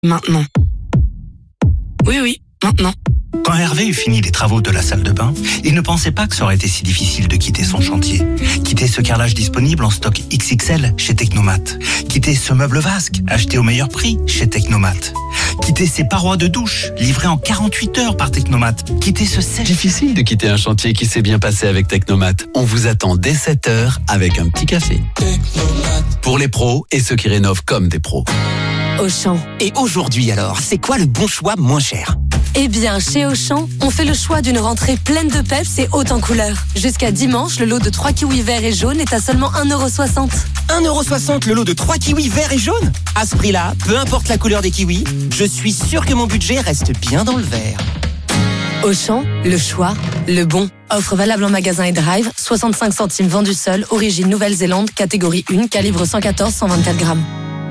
Maintenant. Oui, maintenant. Quand Hervé eut fini les travaux de la salle de bain, il ne pensait pas que ça aurait été si difficile de quitter son chantier. Quitter ce carrelage disponible en stock XXL chez Technomat. Quitter ce meuble vasque acheté au meilleur prix chez Technomat. Quitter ces parois de douche livrées en 48 heures par Technomat. Quitter ce sèche... Difficile de quitter un chantier qui s'est bien passé avec Technomat. On vous attend dès 7h avec un petit café. Technomat. Pour les pros et ceux qui rénovent comme des pros. Auchan. Et aujourd'hui alors, c'est quoi le bon choix moins cher ? Eh bien, chez Auchan, on fait le choix d'une rentrée pleine de peps et haute en couleurs. Jusqu'à dimanche, le lot de 3 kiwis verts et jaunes est à seulement 1,60€. 1,60€ le lot de 3 kiwis verts et jaunes ? À ce prix-là, peu importe la couleur des kiwis, je suis sûr que mon budget reste bien dans le vert. Auchan, le choix, le bon. Offre valable en magasin et drive, 65 centimes vendu seul, origine Nouvelle-Zélande, catégorie 1, calibre 114-124 grammes.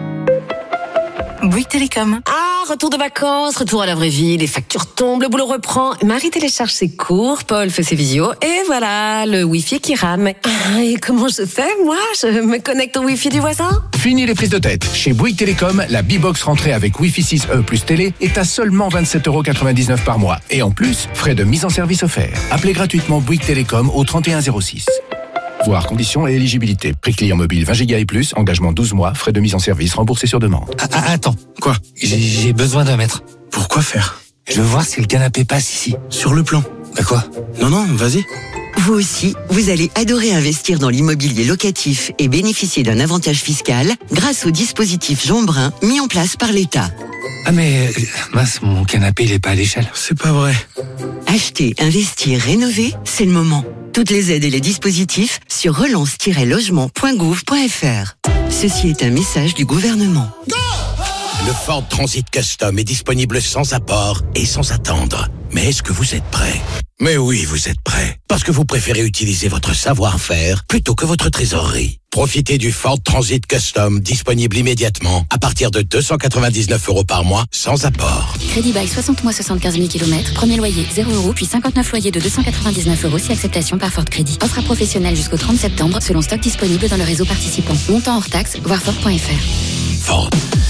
Bouygues Télécom. Ah, retour de vacances, retour à la vraie vie, les factures tombent, le boulot reprend. Marie télécharge ses cours, Paul fait ses visios, et voilà, le Wi-Fi qui rame. Ah, et comment je fais, moi ? Je me connecte au Wi-Fi du voisin ? Fini les prises de tête. Chez Bouygues Télécom, la B-Box rentrée avec Wi-Fi 6E plus télé est à seulement 27,99€ par mois. Et en plus, frais de mise en service offerts. Appelez gratuitement Bouygues Télécom au 3106. Voir conditions et éligibilité. Prix client mobile 20 Go et plus, engagement 12 mois, frais de mise en service remboursés sur demande. Attends. Quoi ? J'ai besoin d'un mètre. Pourquoi faire ? Je veux voir si le canapé passe ici. Sur le plan. Bah quoi ? Non, vas-y. Vous aussi, vous allez adorer investir dans l'immobilier locatif et bénéficier d'un avantage fiscal grâce au dispositif Jeanbrun mis en place par l'État. Ah mais, mince, mon canapé il est pas à l'échelle. C'est pas vrai. Acheter, investir, rénover, c'est le moment. Toutes les aides et les dispositifs sur relance-logement.gouv.fr. Ceci est un message du gouvernement. Le Ford Transit Custom est disponible sans apport et sans attendre. Mais est-ce que vous êtes prêts ? Mais oui, vous êtes prêts. Parce que vous préférez utiliser votre savoir-faire plutôt que votre trésorerie. Profitez du Ford Transit Custom disponible immédiatement à partir de 299€ par mois sans apport. Crédit bail 60 mois 75 000 km, premier loyer 0€, puis 59 loyers de 299€ si acceptation par Ford Crédit. Offre à professionnels jusqu'au 30 septembre selon stock disponible dans le réseau participant. Montant hors taxe, voir Ford.fr. Ford.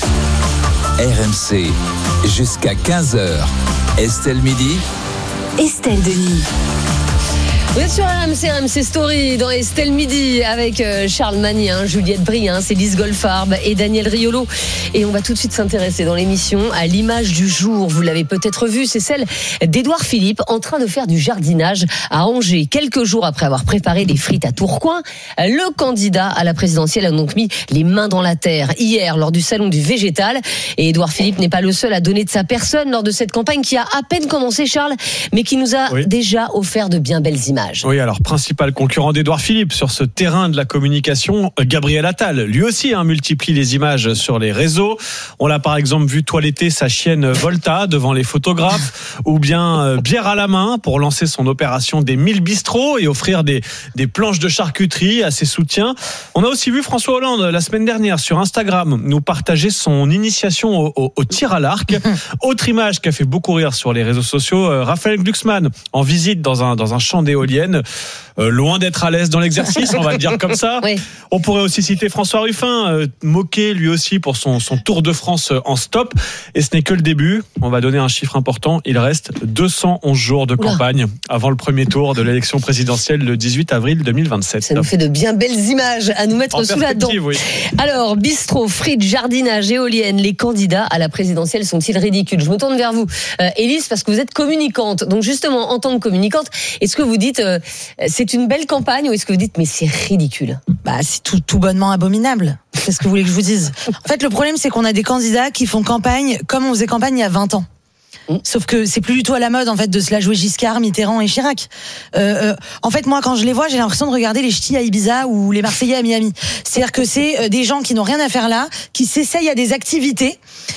RMC, jusqu'à 15h. Estelle Midi. Estelle Denis. Vous êtes sur RMC Story dans Estelle Midi avec Charles Magny, Juliette Brie, Célis Goldfarb et Daniel Riolo. Et on va tout de suite s'intéresser dans l'émission à l'image du jour. Vous l'avez peut-être vue, c'est celle d'Édouard Philippe en train de faire du jardinage à Angers. Quelques jours après avoir préparé des frites à Tourcoing, le candidat à la présidentielle a donc mis les mains dans la terre hier lors du salon du végétal. Et Édouard Philippe n'est pas le seul à donner de sa personne lors de cette campagne qui a à peine commencé, Charles, mais qui nous a déjà offert de bien belles images. Oui, alors principal concurrent d'Édouard Philippe sur ce terrain de la communication, Gabriel Attal. Lui aussi multiplie les images sur les réseaux. On l'a par exemple vu toiletter sa chienne Volta devant les photographes, ou bien bière à la main pour lancer son opération des 1000 bistrots et offrir des planches de charcuterie à ses soutiens. On a aussi vu François Hollande la semaine dernière sur Instagram nous partager son initiation au tir à l'arc. Autre image qui a fait beaucoup rire sur les réseaux sociaux, Raphaël Glucksmann en visite dans un champ d'éoliennes. Loin d'être à l'aise dans l'exercice, on va le dire comme ça. Oui. On pourrait aussi citer François Ruffin, moqué lui aussi pour son Tour de France en stop. Et ce n'est que le début. On va donner un chiffre important. Il reste 211 jours de campagne avant le premier tour de l'élection présidentielle le 18 avril 2027. Ça nous fait de bien belles images à nous mettre sous la dent. Oui. Alors, bistrot, frites, jardinage, éoliennes, les candidats à la présidentielle sont-ils ridicules ? Je me tourne vers vous, Élise, parce que vous êtes communicante. Donc justement, en tant que communicante, est-ce que vous dites c'est une belle campagne ou est-ce que vous dites mais c'est ridicule ? C'est tout bonnement abominable. Qu'est-ce que vous voulez que je vous dise ? En fait, le problème, c'est qu'on a des candidats qui font campagne comme on faisait campagne il y a 20 ans. Sauf que c'est plus du tout à la mode en fait de se la jouer Giscard, Mitterrand et Chirac. En fait, moi quand je les vois, j'ai l'impression de regarder les ch'tis à Ibiza ou les Marseillais à Miami. C'est-à-dire que c'est des gens qui n'ont rien à faire là, qui s'essayent à des activités,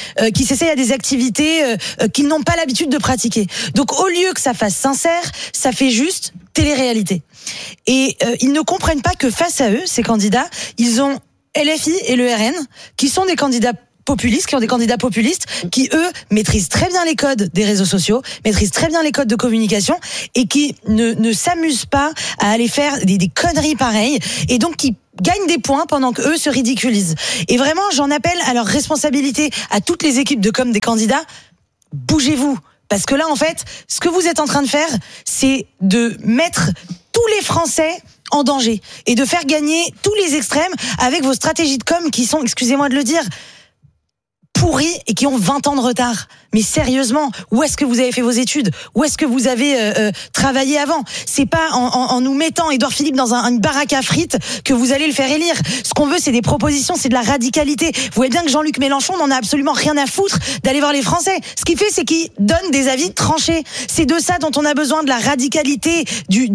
qu'ils n'ont pas l'habitude de pratiquer. Donc au lieu que ça fasse sincère, ça fait juste télé-réalité. Et ils ne comprennent pas que face à eux, ces candidats, ils ont LFI et le RN, qui sont des candidats populistes, qui ont des candidats populistes, qui eux maîtrisent très bien les codes des réseaux sociaux, maîtrisent très bien les codes de communication et qui ne s'amusent pas à aller faire des conneries pareilles et donc qui gagnent des points pendant qu'eux se ridiculisent. Et vraiment, j'en appelle à leur responsabilité, à toutes les équipes de com des candidats, bougez-vous. Parce que là, en fait, ce que vous êtes en train de faire, c'est de mettre tous les Français en danger et de faire gagner tous les extrêmes avec vos stratégies de com qui sont, excusez-moi de le dire, pourries et qui ont 20 ans de retard. Mais sérieusement, où est-ce que vous avez fait vos études ? Où est-ce que vous avez travaillé avant ? C'est pas en nous mettant Édouard Philippe dans une baraque à frites que vous allez le faire élire. Ce qu'on veut, c'est des propositions, c'est de la radicalité. Vous voyez bien que Jean-Luc Mélenchon n'en a absolument rien à foutre d'aller voir les Français. Ce qu'il fait, c'est qu'il donne des avis tranchés. C'est de ça dont on a besoin, de la radicalité,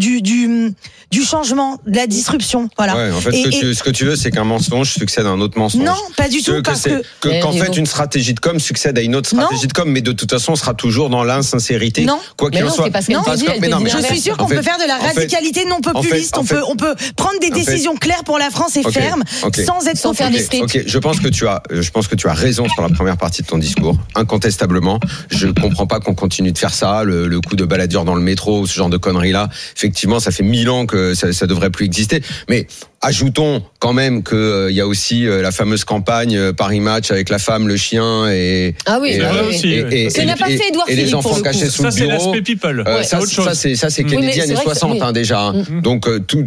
du changement, de la disruption. Voilà. Ouais, en fait, ce que tu veux, c'est qu'un mensonge succède à un autre mensonge. Non, pas du tout, parce qu'en fait, une stratégie de com succède à une autre stratégie de com, mais de toute façon, on sera toujours dans l'insincérité. Non, quoi qu'il en soit. Je suis sûr qu'on peut faire de la radicalité non populiste. On peut prendre des décisions claires pour la France et fermes, sans être populiste. Ok, je pense que tu as raison sur la première partie de ton discours, incontestablement. Je comprends pas qu'on continue de faire ça, le coup de baladure dans le métro, ce genre de conneries là. Effectivement, ça fait 1000 ans que ça devrait plus exister, mais ajoutons quand même que y a aussi la fameuse campagne Paris Match avec la femme, le chien et ce n'a pas fait Édouard Philippe les enfants cachés sous le bureau. Ça c'est l'aspect people. Ça c'est Kennedy années 60 déjà. Donc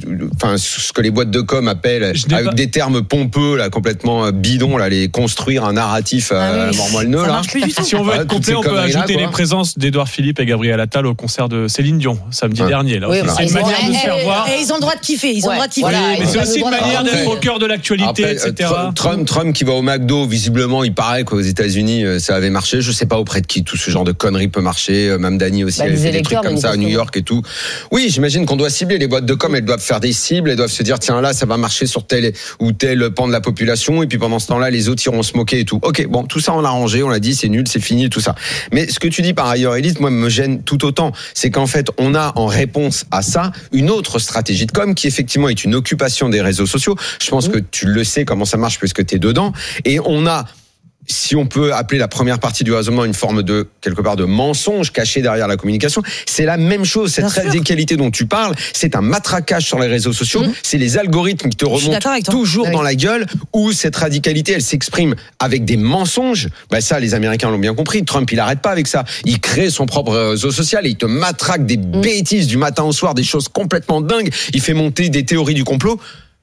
ce que les boîtes de com appellent avec des termes pompeux là, complètement bidons là, les construire un narratif mormoilneux là. Si on veut être complet, on peut ajouter les présences d'Édouard Philippe et Gabriel Attal au concert de Céline Dion samedi dernier là. C'est une manière de faire voir. Et ils ont le droit de kiffer. Ils ont le droit de kiffer. Mais c'est aussi une manière d'être au cœur de l'actualité, etc. Trump qui va au McDo, visiblement, il paraît qu'aux États-Unis, ça avait marché. Je sais pas auprès de qui tout ce genre de conneries peut marcher. Mamdani aussi avait fait des trucs comme ça à New York et tout. Oui, j'imagine qu'on doit cibler les boîtes de com. Elles doivent faire des cibles. Elles doivent se dire, tiens, là, ça va marcher sur tel ou tel pan de la population. Et puis pendant ce temps-là, les autres iront se moquer et tout. Ok, bon, tout ça on l'a rangé. On l'a dit, c'est nul, c'est fini, tout ça. Mais ce que tu dis par ailleurs, Élise, moi, me gêne tout autant. C'est qu'en fait, on a en réponse à ça une autre stratégie de com qui effectivement est une occupation des réseaux sociaux. Je pense que tu le sais comment ça marche puisque tu es dedans. Et on a, si on peut appeler la première partie du raisonnement une forme de, quelque part, de mensonge caché derrière la communication, c'est la même chose. Cette radicalité dont tu parles, c'est un matraquage sur les réseaux sociaux. C'est les algorithmes qui te remontent toujours dans la gueule, où cette radicalité, elle s'exprime avec des mensonges. Ça, les Américains l'ont bien compris. Trump, il arrête pas avec ça. Il crée son propre réseau social et il te matraque des bêtises du matin au soir, des choses complètement dingues. Il fait monter des théories du complot.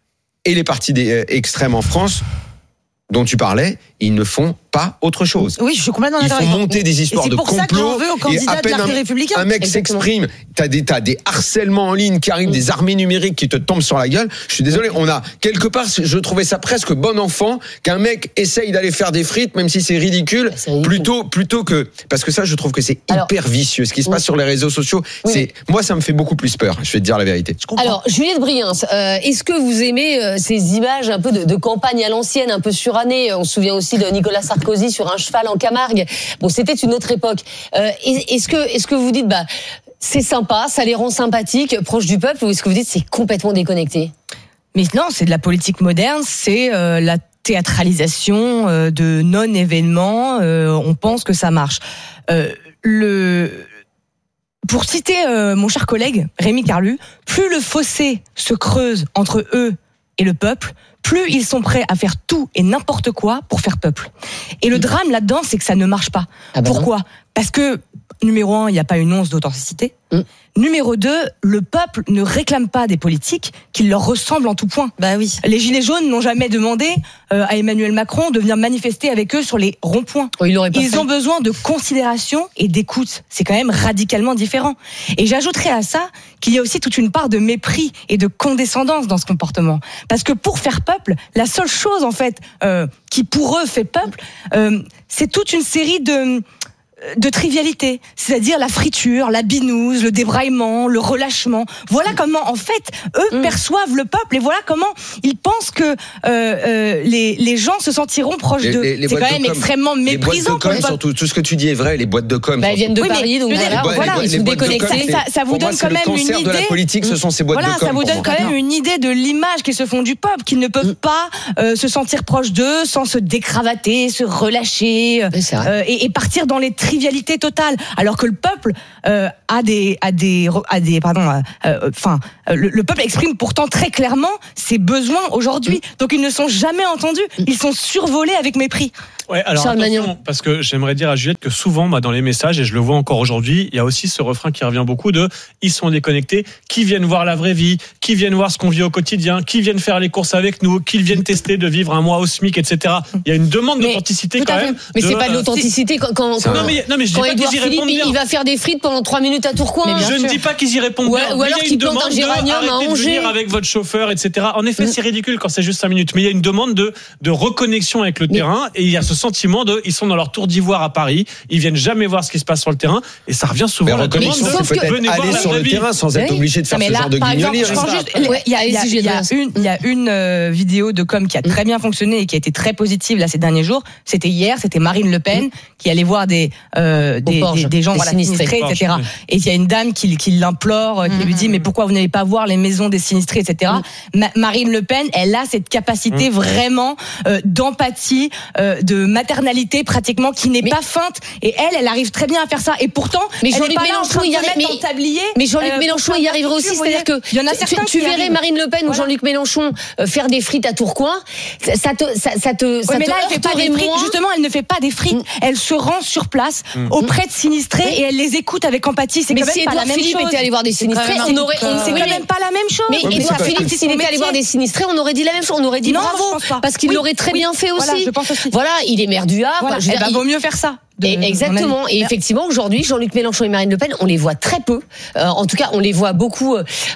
Et les partis extrêmes en France, dont tu parlais, ils ne font pas autre chose. Oui, je suis complètement d'accord. Ils font monter des histoires de complot. Et à peine un mec s'exprime, t'as des harcèlements en ligne qui arrivent, des armées numériques qui te tombent sur la gueule. Je suis désolé, on a quelque part, je trouvais ça presque bon enfant qu'un mec essaye d'aller faire des frites, même si c'est ridicule, plutôt que, parce que ça, je trouve que c'est hyper vicieux. Ce qui se passe sur les réseaux sociaux, moi, ça me fait beaucoup plus peur. Je vais te dire la vérité. Alors, Juliette Briens, est-ce que vous aimez ces images un peu de campagne à l'ancienne, un peu surannée? On se souvient aussi de Nicolas Sarkozy sur un cheval en Camargue. Bon, c'était une autre époque. Est-ce que vous dites, c'est sympa, ça les rend sympathiques, proches du peuple, ou est-ce que vous dites c'est complètement déconnecté? Mais non, c'est de la politique moderne, c'est la théâtralisation de non-événements. On pense que ça marche. Pour citer mon cher collègue Rémi Carlu, plus le fossé se creuse entre eux et le peuple, plus ils sont prêts à faire tout et n'importe quoi pour faire peuple. Et le drame là-dedans, c'est que ça ne marche pas. Pourquoi ? Parce que, numéro 1, il n'y a pas une once d'authenticité. Numéro 2, le peuple ne réclame pas des politiques qui leur ressemblent en tout point. Les Gilets jaunes n'ont jamais demandé à Emmanuel Macron de venir manifester avec eux sur les ronds-points. Ils ont besoin de considération et d'écoute. C'est quand même radicalement différent. Et j'ajouterais à ça qu'il y a aussi toute une part de mépris et de condescendance dans ce comportement. Parce que pour faire peuple, la seule chose en fait qui pour eux fait peuple, c'est toute une série de trivialité, c'est-à-dire la friture, la binouse, le débraillement, le relâchement. Voilà comment, en fait, eux perçoivent le peuple et voilà comment ils pensent que les gens se sentiront proches d'eux. C'est quand même extrêmement méprisant. Les boîtes de com, surtout, tout ce que tu dis est vrai, les boîtes de com. Elles viennent de Paris, donc voilà, ils sont déconnectés. Ça vous donne quand même une idée. De la politique, ce sont ces boîtes de com. Ça vous donne quand même une idée de l'image qu'ils se font du peuple, qu'ils ne peuvent pas se sentir proches d'eux sans se décravater, se relâcher et partir dans les trivialité totale, alors que le peuple le peuple exprime pourtant très clairement ses besoins aujourd'hui. Donc ils ne sont jamais entendus, ils sont survolés avec mépris. Ouais, alors attention, parce que j'aimerais dire à Juliette que souvent, dans les messages, et je le vois encore aujourd'hui, il y a aussi ce refrain qui revient beaucoup de « ils sont déconnectés », qui viennent voir la vraie vie, qui viennent voir ce qu'on vit au quotidien, qui viennent faire les courses avec nous, qui viennent tester de vivre un mois au SMIC, etc. Il y a une demande d'authenticité quand même. Mais c'est pas de l'authenticité quand Édouard Philippe, il va faire des frites pendant 3 minutes à Tourcoing. Je ne dis pas qu'ils y répondent bien. Ou alors qu'ils plantent un géranium à Angers. De venir avec votre chauffeur, etc. En effet, c'est ridicule quand c'est juste 5 minutes. Mais il y a une demande de reconnexion avec le terrain et il y a ce sentiment ils sont dans leur tour d'ivoire à Paris, ils viennent jamais voir ce qui se passe sur le terrain et ça revient souvent. Mais reconnexion, c'est peut-être aller sur le terrain sans être obligé de faire ce genre de guignolier. Il y a une vidéo de com qui a très bien fonctionné et qui a été très positive là ces derniers jours. C'était hier, c'était Marine Le Pen qui allait voir des gens sinistrés, etc. Et il y a une dame qui l'implore, qui lui dit mais pourquoi vous n'allez pas voir les maisons des sinistrés, etc. Marine Le Pen, elle a cette capacité vraiment d'empathie, de maternalité pratiquement qui n'est pas feinte. Et elle arrive très bien à faire ça. Et pourtant, Jean-Luc Mélenchon y arriverait aussi. C'est-à-dire que il y en a certains tu verrais Marine Le Pen ou Jean-Luc Mélenchon faire des frites à Tourcoing. Ça te mais là, elle fait pas des frites. Justement, elle ne fait pas des frites. Elle se rend sur place auprès de sinistrés et elle les écoute avec empathie. C'est quand même pas la même chose. Mais si Édouard Philippe était allé voir des sinistrés, c'est quand même pas la même chose. Mais Édouard Philippe, s'il était allé voir des sinistrés, on aurait dit la même chose. On aurait dit bravo parce qu'il l'aurait très bien fait aussi. Voilà, il est maire du Havre. Vaut mieux faire ça. Exactement. Et effectivement, aujourd'hui, Jean-Luc Mélenchon et Marine Le Pen, on les voit très peu. En tout cas, on les voit beaucoup,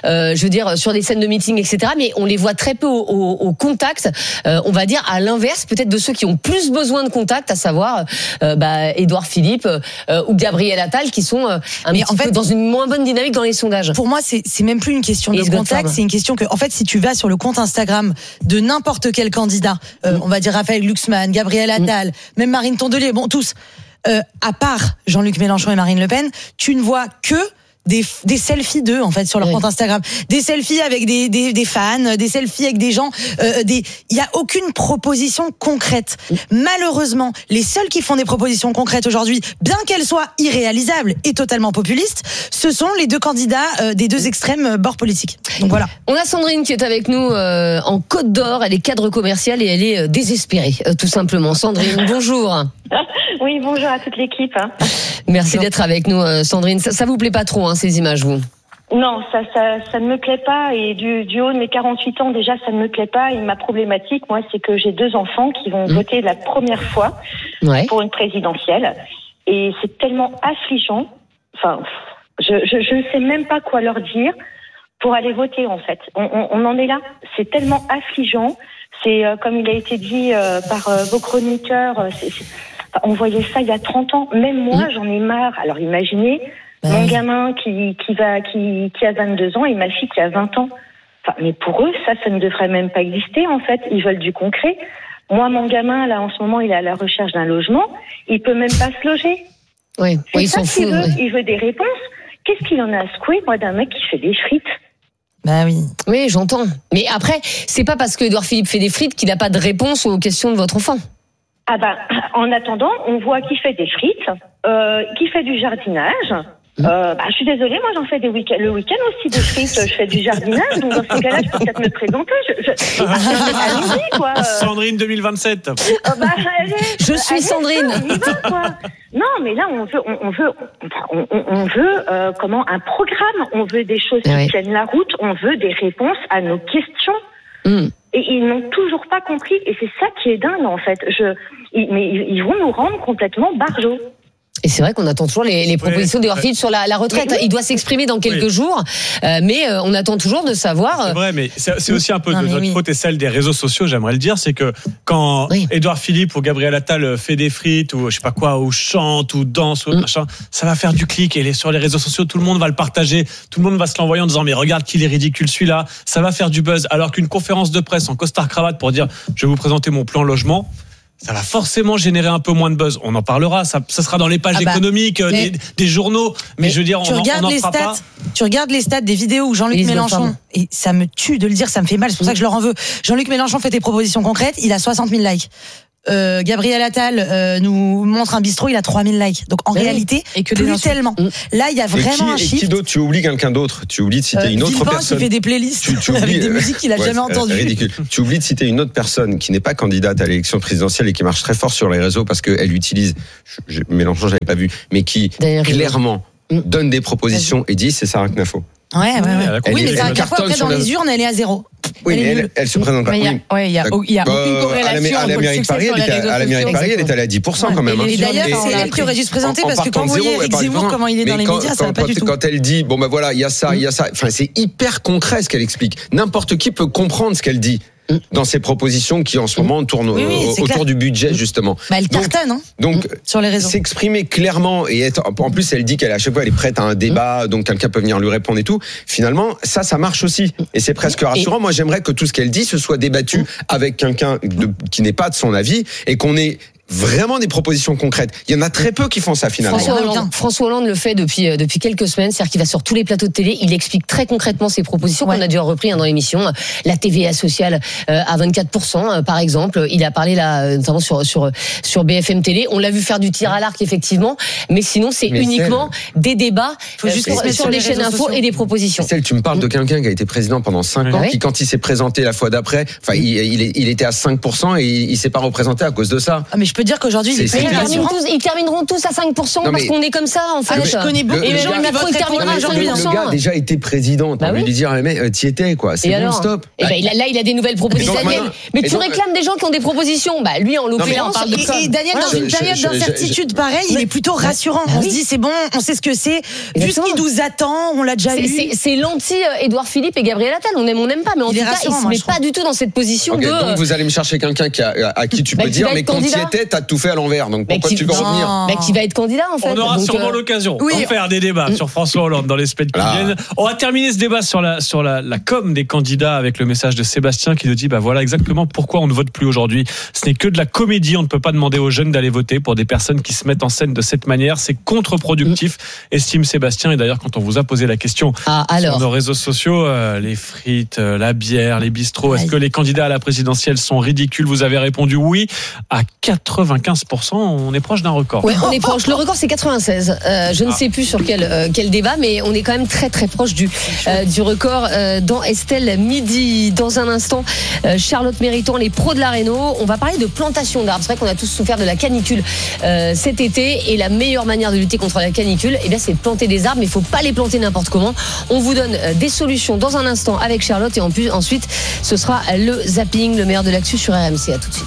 sur des scènes de meeting, etc. Mais on les voit très peu au contact. On va dire à l'inverse, peut-être de ceux qui ont plus besoin de contact, à savoir Édouard Philippe ou Gabriel Attal, qui sont peu dans une moins bonne dynamique dans les sondages. Pour moi, c'est même plus une question de contact, c'est une question que, en fait, si tu vas sur le compte Instagram de n'importe quel candidat, on va dire Raphaël Glucksmann, Gabriel Attal, même Marine Tondelier, tous. À part Jean-Luc Mélenchon et Marine Le Pen, tu ne vois que des selfies d'eux en fait sur leur compte Instagram, des selfies avec des fans, des selfies avec des gens, il y a aucune proposition concrète. Malheureusement, les seuls qui font des propositions concrètes aujourd'hui, bien qu'elles soient irréalisables et totalement populistes, ce sont les deux candidats des deux extrêmes bords politiques. Donc voilà. On a Sandrine qui est avec nous en Côte d'Or, elle est cadre commerciale et elle est désespérée, tout simplement. Sandrine, bonjour. Oui, bonjour à toute l'équipe. Merci d'être avec nous, Sandrine. Ça vous plaît pas trop, ces images, vous ? Non, ça ne me plaît pas. Et du haut de mes 48 ans, déjà, ça ne me plaît pas. Et ma problématique, moi, c'est que j'ai 2 enfants qui vont voter la première fois pour une présidentielle. Et c'est tellement affligeant. Enfin, je ne sais même pas quoi leur dire pour aller voter, en fait. On en est là. C'est tellement affligeant. C'est, comme il a été dit par vos chroniqueurs, on voyait ça il y a 30 ans. Même moi, j'en ai marre. Alors imaginez mon gamin qui a 22 ans et ma fille qui a 20 ans. Enfin, mais pour eux, ça ne devrait même pas exister, en fait. Ils veulent du concret. Moi, mon gamin, là, en ce moment, il est à la recherche d'un logement. Il peut même pas se loger. Oui, ils s'en foutent. Il veut des réponses. Qu'est-ce qu'il en a à secouer, moi, d'un mec qui fait des frites? Bah oui. Oui, j'entends. Mais après, c'est pas parce que Édouard Philippe fait des frites qu'il n'a pas de réponse aux questions de votre enfant. Ah bah, en attendant, on voit qu'il fait des frites, qu'il fait du jardinage. Je suis désolée, moi j'en fais le week-end aussi des frites, je fais du jardinage, donc dans ce cas-là, je peux peut-être me présenter. Allez-y, quoi. Sandrine 2027. Je suis Sandrine. On y va, quoi. Non, mais là, on veut un programme, on veut des choses qui tiennent la route, on veut des réponses à nos questions. Et ils n'ont toujours pas compris, et c'est ça qui est dingue, en fait. Mais ils vont nous rendre complètement barjots. Et c'est vrai qu'on attend toujours les propositions d'Édouard Philippe sur la retraite. Il doit s'exprimer dans quelques jours, mais on attend toujours de savoir. C'est vrai, mais c'est aussi un peu de notre faute et celle des réseaux sociaux, j'aimerais le dire, c'est que quand Édouard Philippe ou Gabriel Attal fait des frites ou je sais pas quoi, ou chante ou danse ou machin, ça va faire du clic et sur les réseaux sociaux, tout le monde va le partager, tout le monde va se l'envoyer en disant mais regarde qu'il est ridicule celui-là, ça va faire du buzz. Alors qu'une conférence de presse en costard cravate pour dire je vais vous présenter mon plan logement, ça va forcément générer un peu moins de buzz. On en parlera, ça sera dans les pages économiques des journaux. Mais je veux dire, on n'en fera pas. Tu regardes les stats des vidéos où Jean-Luc Mélenchon, et ça me tue de le dire, ça me fait mal, c'est pour ça que je leur en veux. Jean-Luc Mélenchon fait des propositions concrètes, il a 60 000 likes. Gabriel Attal nous montre un bistrot, il a 3000 likes. Donc en réalité, et que plus tellement. Là, il y a vraiment un shift. Qui d'autre? Tu oublies quelqu'un d'autre. Tu oublies de citer une autre personne. Qui fait des playlists avec des musiques qu'il a jamais entendues. Ridicule. Tu oublies de citer une autre personne qui n'est pas candidate à l'élection présidentielle et qui marche très fort sur les réseaux parce qu'elle utilise, Mélenchon, j'avais pas vu, mais qui clairement donne des propositions et dit c'est Sarah Knafo. Ouais. Oui, mais Sarah Knafo, après, dans les urnes, elle est à 0. Oui, mais elle se présente pas. Il y a aucune corrélation à la mairie de Paris, elle est allée à 10% quand même. Et d'ailleurs, c'est elle qui aurait dû se présenter parce que quand vous voyez Éric Zemmour, comment il est dans les médias, ça va pas du tout. Quand elle dit, bon ben voilà, il y a ça, enfin c'est hyper concret ce qu'elle explique. N'importe qui peut comprendre ce qu'elle dit dans ses propositions qui en ce moment tournent autour du budget justement. Elle cartonne donc sur les réseaux. S'exprimer clairement et en plus elle dit qu'à chaque fois elle est prête à un débat, donc quelqu'un peut venir lui répondre et tout. Finalement ça marche aussi et c'est presque rassurant. Moi j'aimerais que tout ce qu'elle dit se soit débattu avec quelqu'un qui n'est pas de son avis et qu'on ait vraiment des propositions concrètes. Il y en a très peu qui font ça finalement. François Hollande le fait depuis quelques semaines, c'est-à-dire qu'il va sur tous les plateaux de télé, il explique très concrètement ses propositions qu'on a déjà repris dans l'émission. La TVA sociale à 24% par exemple. Il a parlé là notamment sur BFM Télé. On l'a vu faire du tir à l'arc effectivement, mais sinon c'est uniquement des débats sur les chaînes info et des propositions. Tu me parles de quelqu'un qui a été président pendant 5 ans, qui quand il s'est présenté la fois d'après, enfin il était à 5% et il s'est pas représenté à cause de ça. Mais je peux dire qu'aujourd'hui, ils termineront tous à 5% parce qu'on est comme ça en fait. Je connais beaucoup de gens qui terminera à 5%. Le gars a déjà été président. T'as envie de lui dire, mais t'y étais quoi. C'est bon, stop. Là, il a des nouvelles propositions. Mais tu réclames des gens qui ont des propositions. Bah lui, en l'occurrence. Et Daniel, dans une période d'incertitude pareille, il est plutôt rassurant. On se dit, c'est bon, on sait ce que c'est. Vu ce qui nous attend, on l'a déjà eu. C'est l'anti-Édouard Philippe et Gabriel Attal. On n'aime pas, mais en tout cas, il se met pas du tout dans cette position de. Donc vous allez me chercher quelqu'un à qui tu peux dire, mais quand t'y étais, t'as tout fait à l'envers. Donc pourquoi tu veux revenir? Qui va être candidat en fait. On aura sûrement l'occasion de faire des débats sur François Hollande dans les semaines qui viennent. On va terminer ce débat sur la com des candidats avec le message de Sébastien qui nous dit voilà exactement pourquoi on ne vote plus aujourd'hui. Ce n'est que de la comédie. On ne peut pas demander aux jeunes d'aller voter pour des personnes qui se mettent en scène de cette manière. C'est contre-productif, estime Sébastien. Et d'ailleurs, quand on vous a posé la question sur nos réseaux sociaux, les frites, la bière, les bistrots, est-ce que les candidats à la présidentielle sont ridicules? Vous avez répondu oui à 95%. On est proche d'un record. Oui, on est proche. Le record, c'est 96. Je ne sais plus sur quel débat, mais on est quand même très très proche du record dans Estelle Midi. Dans un instant, Charlotte Méritant, les pros de la Réno. On va parler de plantation d'arbres. C'est vrai qu'on a tous souffert de la canicule cet été, et la meilleure manière de lutter contre la canicule, c'est de planter des arbres, mais il ne faut pas les planter n'importe comment. On vous donne des solutions dans un instant avec Charlotte, et ensuite, ce sera le zapping, le meilleur de l'actu sur RMC. À tout de suite.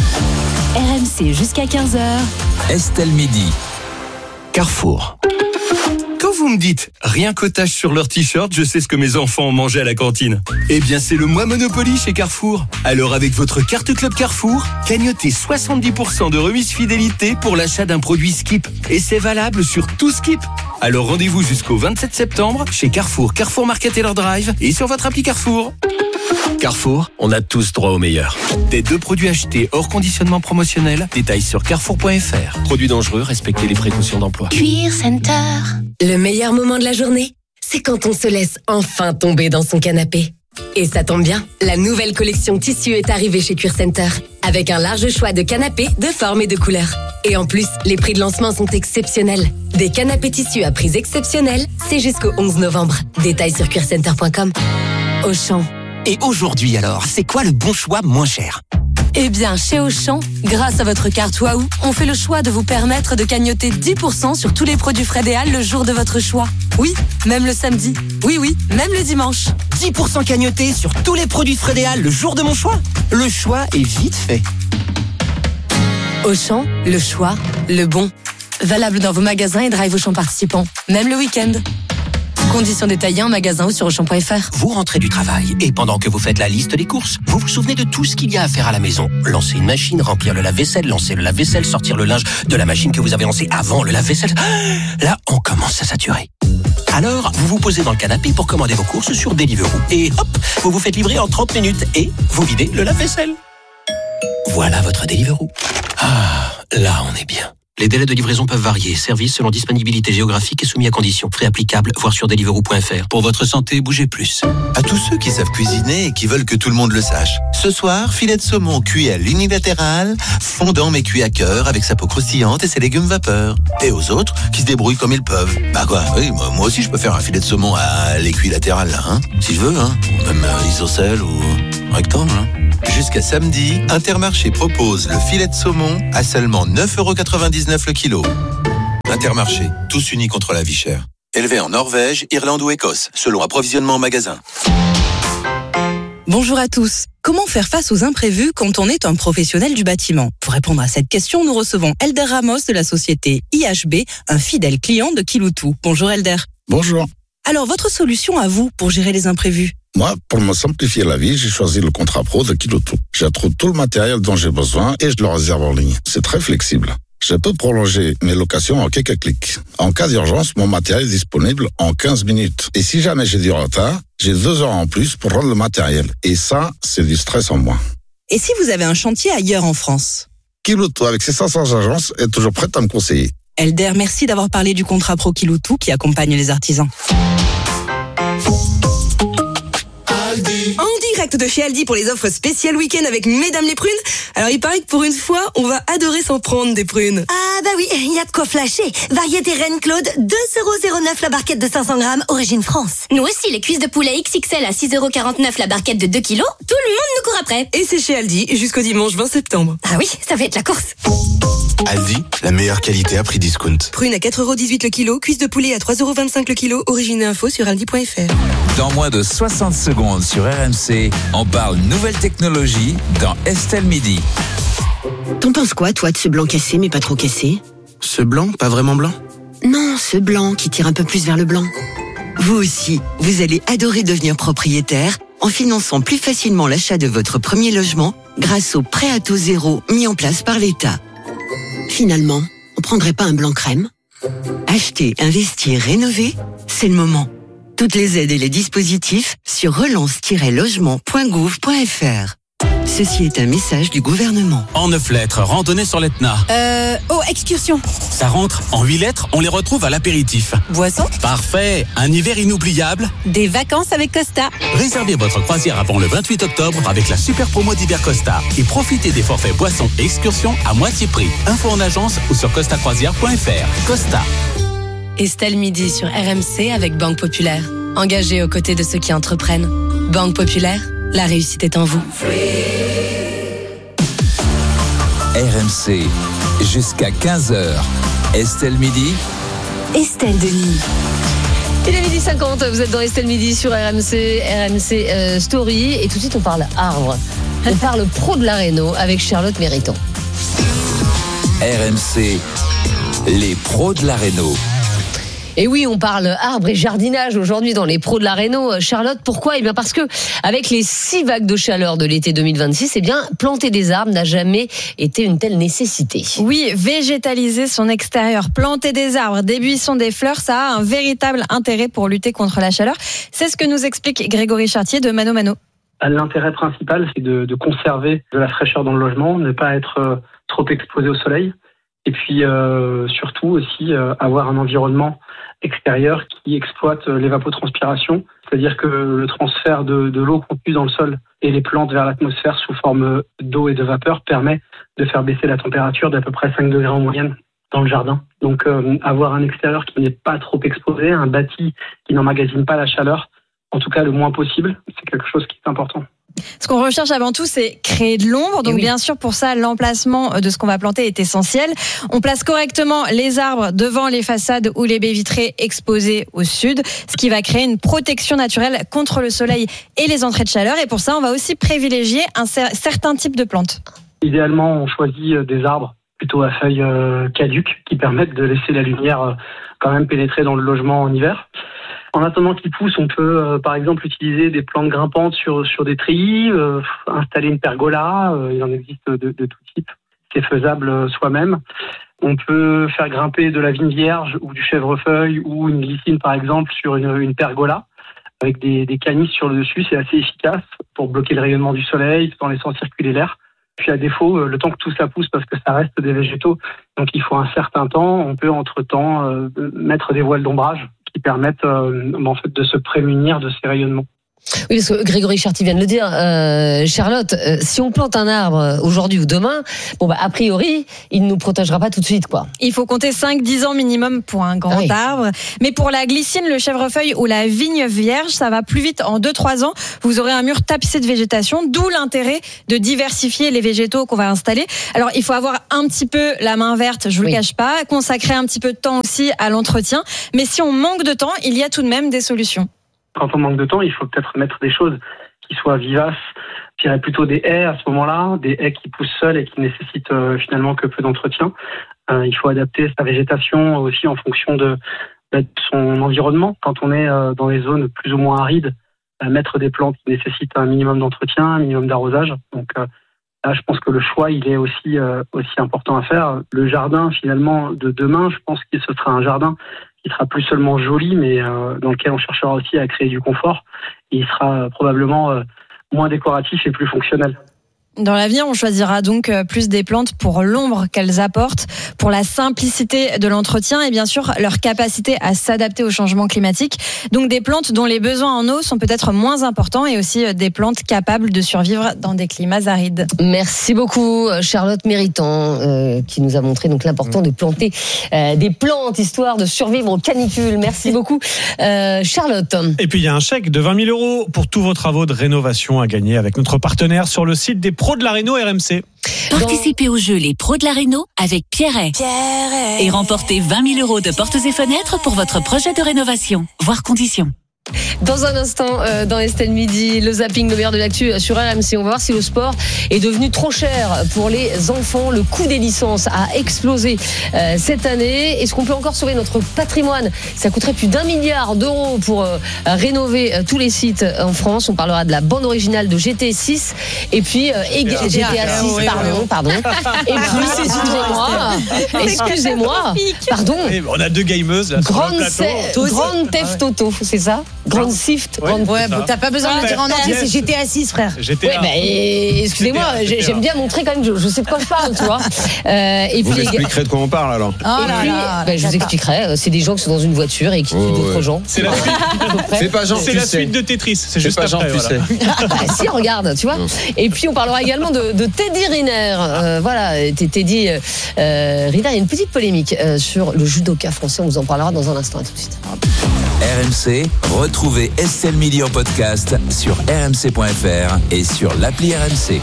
RMC jusqu'à 15h. Estelle Midi. Carrefour. Quand vous me dites rien qu'otage sur leur t-shirt, je sais ce que mes enfants ont mangé à la cantine. Eh bien, c'est le mois Monopoly chez Carrefour. Alors, avec votre carte Club Carrefour, gagnotez 70% de remise fidélité pour l'achat d'un produit Skip. Et c'est valable sur tout Skip. Alors, rendez-vous jusqu'au 27 septembre chez Carrefour, Carrefour Market et leur Drive et sur votre appli Carrefour. Carrefour, on a tous droit au meilleur. Des 2 produits achetés hors conditionnement promotionnel. Détails sur carrefour.fr. Produits dangereux, respectez les précautions d'emploi. Cuir Center. Le meilleur moment de la journée, c'est quand on se laisse enfin tomber dans son canapé. Et ça tombe bien, la nouvelle collection tissu est arrivée chez Cuir Center. Avec un large choix de canapés de formes et de couleurs. Et en plus, les prix de lancement sont exceptionnels. Des canapés tissus à prix exceptionnels, c'est jusqu'au 11 novembre. Détails sur cuircenter.com. Auchan. Et aujourd'hui alors, c'est quoi le bon choix moins cher? Eh bien, chez Auchan, grâce à votre carte Waouh, on fait le choix de vous permettre de cagnoter 10% sur tous les produits Frédéal le jour de votre choix. Oui, même le samedi. Oui, même le dimanche. 10% cagnoté sur tous les produits Frédéal le jour de mon choix. Le choix est vite fait. Auchan, le choix, le bon. Valable dans vos magasins et drive Auchan participants, même le week-end. Conditions détaillées en magasin ou sur Auchan.fr. Vous rentrez du travail et pendant que vous faites la liste des courses, vous vous souvenez de tout ce qu'il y a à faire à la maison. Lancer une machine, remplir le lave-vaisselle, lancer le lave-vaisselle, sortir le linge de la machine que vous avez lancée avant le lave-vaisselle. Là, on commence à saturer. Alors, vous vous posez dans le canapé pour commander vos courses sur Deliveroo. Et hop, vous vous faites livrer en 30 minutes et vous videz le lave-vaisselle. Voilà votre Deliveroo. Ah, là, on est bien. Les délais de livraison peuvent varier. Service selon disponibilité géographique et soumis à conditions. Frais applicables, voir sur deliveroo.fr. Pour votre santé, bougez plus. À tous ceux qui savent cuisiner et qui veulent que tout le monde le sache. Ce soir, filet de saumon cuit à l'unilatéral, fondant mais cuit à cœur avec sa peau croustillante et ses légumes vapeur. Et aux autres, qui se débrouillent comme ils peuvent. Bah quoi, oui, moi aussi je peux faire un filet de saumon à l'équilatéral, là, hein. Si je veux, hein. Ou même isocèle ou rectangle, hein. Jusqu'à samedi, Intermarché propose le filet de saumon à seulement 9,99€ le kilo. Intermarché, tous unis contre la vie chère. Élevé en Norvège, Irlande ou Écosse, selon approvisionnement en magasin. Bonjour à tous. Comment faire face aux imprévus quand on est un professionnel du bâtiment ? Pour répondre à cette question, nous recevons Elder Ramos de la société IHB, un fidèle client de Kiloutou. Bonjour Elder. Bonjour. Alors, votre solution à vous pour gérer les imprévus ? Moi, pour me simplifier la vie, j'ai choisi le contrat pro de Kiloutou. J'attrouve tout le matériel dont j'ai besoin et je le réserve en ligne. C'est très flexible. Je peux prolonger mes locations en quelques clics. En cas d'urgence, mon matériel est disponible en 15 minutes. Et si jamais j'ai du retard, j'ai 2 heures en plus pour rendre le matériel. Et ça, c'est du stress en moins. Et si vous avez un chantier ailleurs en France ? Kiloutou, avec ses 500 agences, est toujours prête à me conseiller. Elder, merci d'avoir parlé du contrat pro Kiloutou qui accompagne les artisans. En direct de chez Aldi pour les offres spéciales week-end avec Mesdames les prunes. Alors il paraît que pour une fois, on va adorer s'en prendre des prunes. Ah bah oui, il y a de quoi flasher. Variété Reine Claude, 2,09€ la barquette de 500 grammes, origine France. Nous aussi, les cuisses de poulet XXL à 6,49€ la barquette de 2 kilos, tout le monde nous court après. Et c'est chez Aldi jusqu'au dimanche 20 septembre. Ah oui, ça va être la course. Aldi, la meilleure qualité à prix discount. Prune à 4,18€ le kilo, cuisse de poulet à 3,25€ le kilo, origine et info sur aldi.fr. Dans moins de 60 secondes sur RMC, on parle nouvelle technologie dans Estelle Midi. T'en penses quoi, toi, de ce blanc cassé, mais pas trop cassé ? Ce blanc, pas vraiment blanc ? Non, ce blanc qui tire un peu plus vers le blanc. Vous aussi, vous allez adorer devenir propriétaire en finançant plus facilement l'achat de votre premier logement grâce au prêt à taux zéro mis en place par l'État. Finalement, on prendrait pas un blanc crème ? Acheter, investir, rénover, c'est le moment. Toutes les aides et les dispositifs sur relance-logement.gouv.fr. Ceci est un message du gouvernement. En 9 lettres, randonnée sur l'Etna. Excursion. Ça rentre. En 8 lettres, on les retrouve à l'apéritif. Boisson. Parfait. Un hiver inoubliable. Des vacances avec Costa. Réservez votre croisière avant le 28 octobre avec la super promo d'hiver Costa. Et profitez des forfaits boissons et excursions à moitié prix. Info en agence ou sur costacroisière.fr. Costa. Estelle Midi sur RMC avec Banque Populaire. Engagée aux côtés de ceux qui entreprennent. Banque Populaire, la réussite est en vous. RMC, jusqu'à 15h. Estelle Midi. Estelle Denis. Il est 12h50, vous êtes dans Estelle Midi sur RMC Story. Et tout de suite, on parle arbre. On parle pro de la réno avec Charlotte Mériton. RMC, les pros de la réno. Et oui, on parle arbre et jardinage aujourd'hui dans les pros de la réno. Charlotte, pourquoi ? Eh bien parce que avec les 6 vagues de chaleur de l'été 2026, eh bien planter des arbres n'a jamais été une telle nécessité. Oui, végétaliser son extérieur, planter des arbres, des buissons, des fleurs, ça a un véritable intérêt pour lutter contre la chaleur. C'est ce que nous explique Grégory Chartier de Mano Mano. L'intérêt principal, c'est de conserver de la fraîcheur dans le logement, ne pas être trop exposé au soleil. Et puis surtout aussi avoir un environnement extérieur qui exploite l'évapotranspiration, c'est-à-dire que le transfert de l'eau contenue dans le sol et les plantes vers l'atmosphère sous forme d'eau et de vapeur permet de faire baisser la température d'à peu près 5 degrés en moyenne dans le jardin. Donc avoir un extérieur qui n'est pas trop exposé, un bâti qui n'emmagasine pas la chaleur, en tout cas le moins possible, c'est quelque chose qui est important. Ce qu'on recherche avant tout, c'est créer de l'ombre. Donc, bien sûr, pour ça, l'emplacement de ce qu'on va planter est essentiel. On place correctement les arbres devant les façades ou les baies vitrées exposées au sud, ce qui va créer une protection naturelle contre le soleil et les entrées de chaleur. Et pour ça, on va aussi privilégier un certain type de plantes. Idéalement, on choisit des arbres plutôt à feuilles caduques, qui permettent de laisser la lumière quand même pénétrer dans le logement en hiver. En attendant qu'ils poussent, on peut par exemple utiliser des plantes grimpantes sur des treillis, installer une pergola, il en existe de tout type. C'est faisable soi-même. On peut faire grimper de la vigne vierge ou du chèvrefeuille ou une glycine par exemple sur une pergola avec des canisses sur le dessus. C'est assez efficace pour bloquer le rayonnement du soleil tout en laissant circuler l'air. Puis à défaut, le temps que tout ça pousse, parce que ça reste des végétaux, donc il faut un certain temps, on peut entre-temps mettre des voiles d'ombrage qui permettent en fait de se prémunir de ces rayonnements. Oui, parce que Grégory Charty vient de le dire. Charlotte, si on plante un arbre aujourd'hui ou demain, a priori, il ne nous protégera pas tout de suite, quoi. Il faut compter 5-10 ans minimum pour un grand arbre. Mais pour la glycine, le chèvrefeuille ou la vigne vierge, ça va plus vite. En 2-3 ans, vous aurez un mur tapissé de végétation, d'où l'intérêt de diversifier les végétaux qu'on va installer. Alors, il faut avoir un petit peu la main verte, je vous le cache pas, consacrer un petit peu de temps aussi à l'entretien. Mais si on manque de temps, il y a tout de même des solutions. Quand on manque de temps, il faut peut-être mettre des choses qui soient vivaces. Je dirais plutôt des haies à ce moment-là, des haies qui poussent seules et qui nécessitent finalement que peu d'entretien. Il faut adapter sa végétation aussi en fonction de son environnement. Quand on est dans des zones plus ou moins arides, mettre des plantes qui nécessitent un minimum d'entretien, un minimum d'arrosage. Donc là, je pense que le choix, il est aussi important à faire. Le jardin, finalement, de demain, je pense que ce sera un jardin qui sera plus seulement joli, mais dans lequel on cherchera aussi à créer du confort. Et il sera probablement moins décoratif et plus fonctionnel. Dans l'avenir, on choisira donc plus des plantes pour l'ombre qu'elles apportent, pour la simplicité de l'entretien et bien sûr leur capacité à s'adapter au changement climatique. Donc des plantes dont les besoins en eau sont peut-être moins importants et aussi des plantes capables de survivre dans des climats arides. Merci beaucoup Charlotte Méritant qui nous a montré donc l'important de planter des plantes histoire de survivre aux canicules. Merci beaucoup Charlotte. Et puis il y a un chèque de 20 000 € pour tous vos travaux de rénovation à gagner avec notre partenaire sur le site des pros de la Réno RMC. Participez au jeu Les Pros de la Réno avec Pierret. Et remportez 20 000 € de portes et fenêtres pour votre projet de rénovation. Voir conditions. Dans un instant, dans Estelle Midi, le zapping, le meilleur de l'actu sur RMC. On va voir si le sport est devenu trop cher pour les enfants. Le coût des licences a explosé cette année. Est-ce qu'on peut encore sauver notre patrimoine ? Ça coûterait plus d'1 milliard d'euros pour rénover tous les sites en France. On parlera de la bande originale de GTA 6 et puis GTA 6, pardon. Et puis, excusez-moi, pardon. On a deux gameuses là. Grand Theft Auto, c'est ça ? Grand Sift. T'as pas besoin de le dire en entier, c'est GTA 6, frère. Excusez-moi, j'aime bien montrer quand même, je sais de quoi je parle, tu vois. Et vous m'expliquerez de quoi on parle alors. Je vous expliquerai. C'est des gens qui sont dans une voiture et qui tuent d'autres gens. C'est la suite de Tetris. C'est juste après. Si, regarde, tu vois. Et puis on parlera également de Teddy Riner. Teddy Riner, il y a une petite polémique sur le judoka français. On vous en parlera dans un instant. À tout de suite. RMC, retrouvez Estelle Midi en podcast sur rmc.fr et sur l'appli RMC.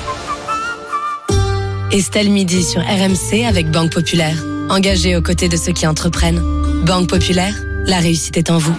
Estelle Midi sur RMC avec Banque Populaire. Engagée aux côtés de ceux qui entreprennent. Banque Populaire, la réussite est en vous.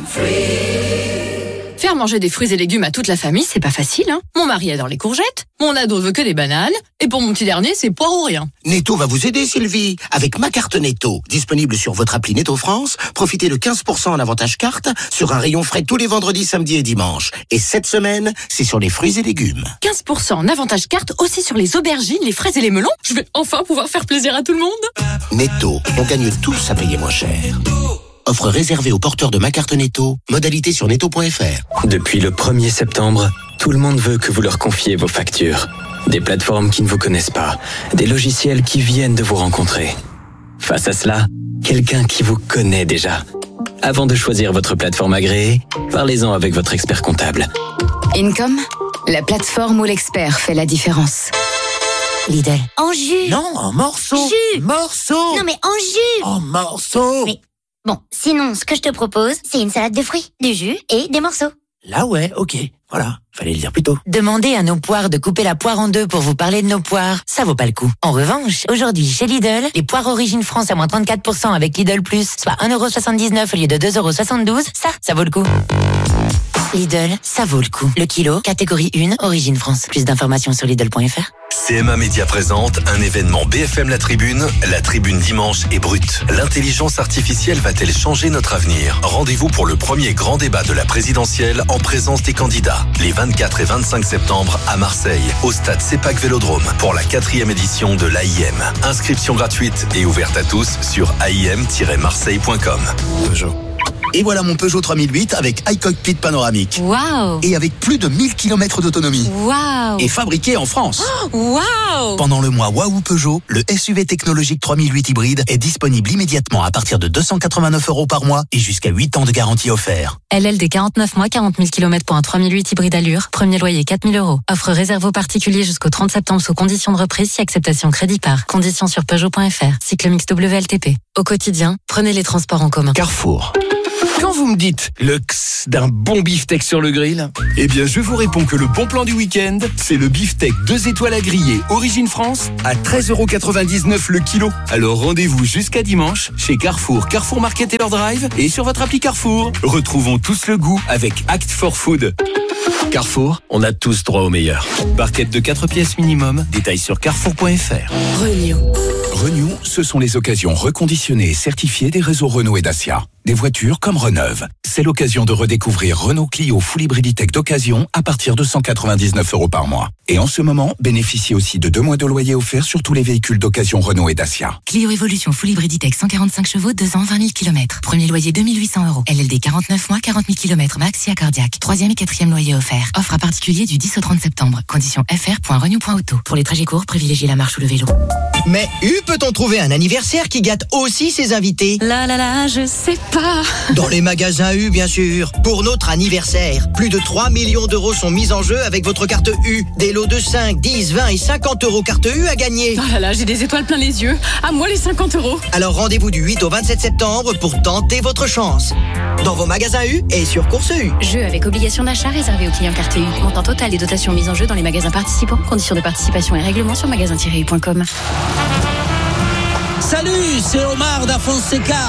Faire manger des fruits et légumes à toute la famille, c'est pas facile, hein. Mon mari adore les courgettes, mon ado veut que des bananes, et pour mon petit dernier, c'est poire ou rien. Netto va vous aider, Sylvie. Avec ma carte Netto, disponible sur votre appli Netto France, profitez de 15% en avantage carte sur un rayon frais tous les vendredis, samedis et dimanches. Et cette semaine, c'est sur les fruits et légumes. 15% en avantage carte aussi sur les aubergines, les fraises et les melons. Je vais enfin pouvoir faire plaisir à tout le monde. Netto, on gagne tous à payer moins cher. Offre réservée aux porteurs de ma carte Netto. Modalité sur netto.fr. Depuis le 1er septembre, tout le monde veut que vous leur confiez vos factures. Des plateformes qui ne vous connaissent pas, des logiciels qui viennent de vous rencontrer. Face à cela, quelqu'un qui vous connaît déjà. Avant de choisir votre plateforme agréée, parlez-en avec votre expert comptable. Income, la plateforme où l'expert fait la différence. Lidl. En jus. Non, en morceaux. Jus. Morceaux. Non mais en jus. En morceaux. Mais bon, sinon, ce que je te propose, c'est une salade de fruits, du jus et des morceaux. Là ouais, ok. Voilà, fallait le dire plus tôt. Demandez à nos poires de couper la poire en deux pour vous parler de nos poires. Ça vaut pas le coup. En revanche, aujourd'hui, chez Lidl, les poires Origine France à moins 34% avec Lidl Plus, soit 1,79€ au lieu de 2,72€, ça vaut le coup. Lidl, ça vaut le coup. Le kilo, catégorie 1, origine France. Plus d'informations sur Lidl.fr. CMA Média présente un événement BFM La Tribune dimanche est brute. L'intelligence artificielle va-t-elle changer notre avenir? Rendez-vous pour le premier grand débat de la présidentielle en présence des candidats, les 24 et 25 septembre à Marseille, au stade CEPAC Vélodrome, pour la 4e édition de l'AIM. Inscription gratuite et ouverte à tous sur aim-marseille.com. Et voilà mon Peugeot 3008 avec iCockpit panoramique. Waouh! Et avec plus de 1000 km d'autonomie. Waouh! Et fabriqué en France. Waouh! Pendant le mois Waouh Peugeot, le SUV technologique 3008 hybride est disponible immédiatement à partir de 289 € par mois et jusqu'à 8 ans de garantie offert. LLD 49 mois, 40 000 km pour un 3008 hybride allure. Premier loyer 4 000 €. Offre réservée aux particuliers jusqu'au 30 septembre sous conditions de reprise si acceptation crédit par. Conditions sur Peugeot.fr. Cycle mix WLTP. Au quotidien, prenez les transports en commun. Carrefour. Quand vous me dites le x d'un bon beefsteak sur le grill, eh bien je vous réponds que le bon plan du week-end, c'est le beefsteak 2 étoiles à griller Origine France à 13,99 € le kilo. Alors rendez-vous jusqu'à dimanche chez Carrefour, Carrefour Market Taylor Drive et sur votre appli Carrefour. Retrouvons tous le goût avec Act for Food. Carrefour, on a tous droit au meilleur. Barquette de 4 pièces minimum, détails sur carrefour.fr. Renew, ce sont les occasions reconditionnées et certifiées des réseaux Renault et Dacia. Des voitures comme Reneuve. C'est l'occasion de redécouvrir Renault Clio Full Hybrid E-Tech d'occasion à partir de 199 € par mois. Et en ce moment, bénéficiez aussi de 2 mois de loyer offert sur tous les véhicules d'occasion Renault et Dacia. Clio Evolution Full Hybrid E-Tech 145 chevaux, 2 ans, 20 000 km. Premier loyer 2 800 €. LLD 49 mois, 40 000 km max et accordiaque. 3e et 4e loyer offert. Offre à particulier du 10 au 30 septembre. Conditions fr.renew.auto. Pour les trajets courts, privilégiez la marche ou le vélo. Mais peut-on trouver un anniversaire qui gâte aussi ses invités? Je sais pas. Dans les magasins U, bien sûr. Pour notre anniversaire, plus de 3 millions d'euros sont mis en jeu avec votre carte U. Des lots de 5, 10, 20 et 50 € carte U à gagner. Oh là là, j'ai des étoiles plein les yeux. À moi les 50 €. Alors rendez-vous du 8 au 27 septembre pour tenter votre chance. Dans vos magasins U et sur Course U. Jeu avec obligation d'achat réservé aux clients carte U. Montant total des dotations mises en jeu dans les magasins participants. Conditions de participation et règlements sur magasin-u.com. Salut, c'est Omar da Fonseca.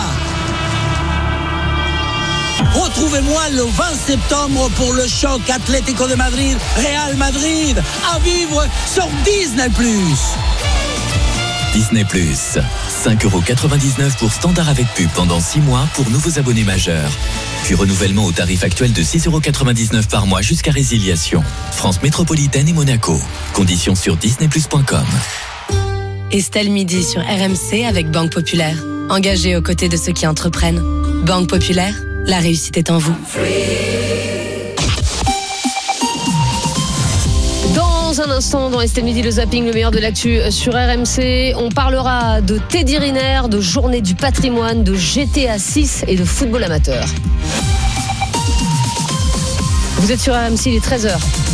Retrouvez-moi le 20 septembre pour le choc Atlético de Madrid, Real Madrid, à vivre sur Disney+. Disney+, 5,99 € pour standard avec pub pendant 6 mois pour nouveaux abonnés majeurs. Puis renouvellement au tarif actuel de 6,99 € par mois jusqu'à résiliation. France métropolitaine et Monaco. Conditions sur disneyplus.com. Estelle Midi sur RMC avec Banque Populaire. Engagée aux côtés de ceux qui entreprennent. Banque Populaire, la réussite est en vous. Dans un instant, dans Estelle Midi, le zapping, le meilleur de l'actu sur RMC, on parlera de Teddy Riner, de Journée du patrimoine, de GTA 6 et de football amateur. Vous êtes sur RMC, il est 13h.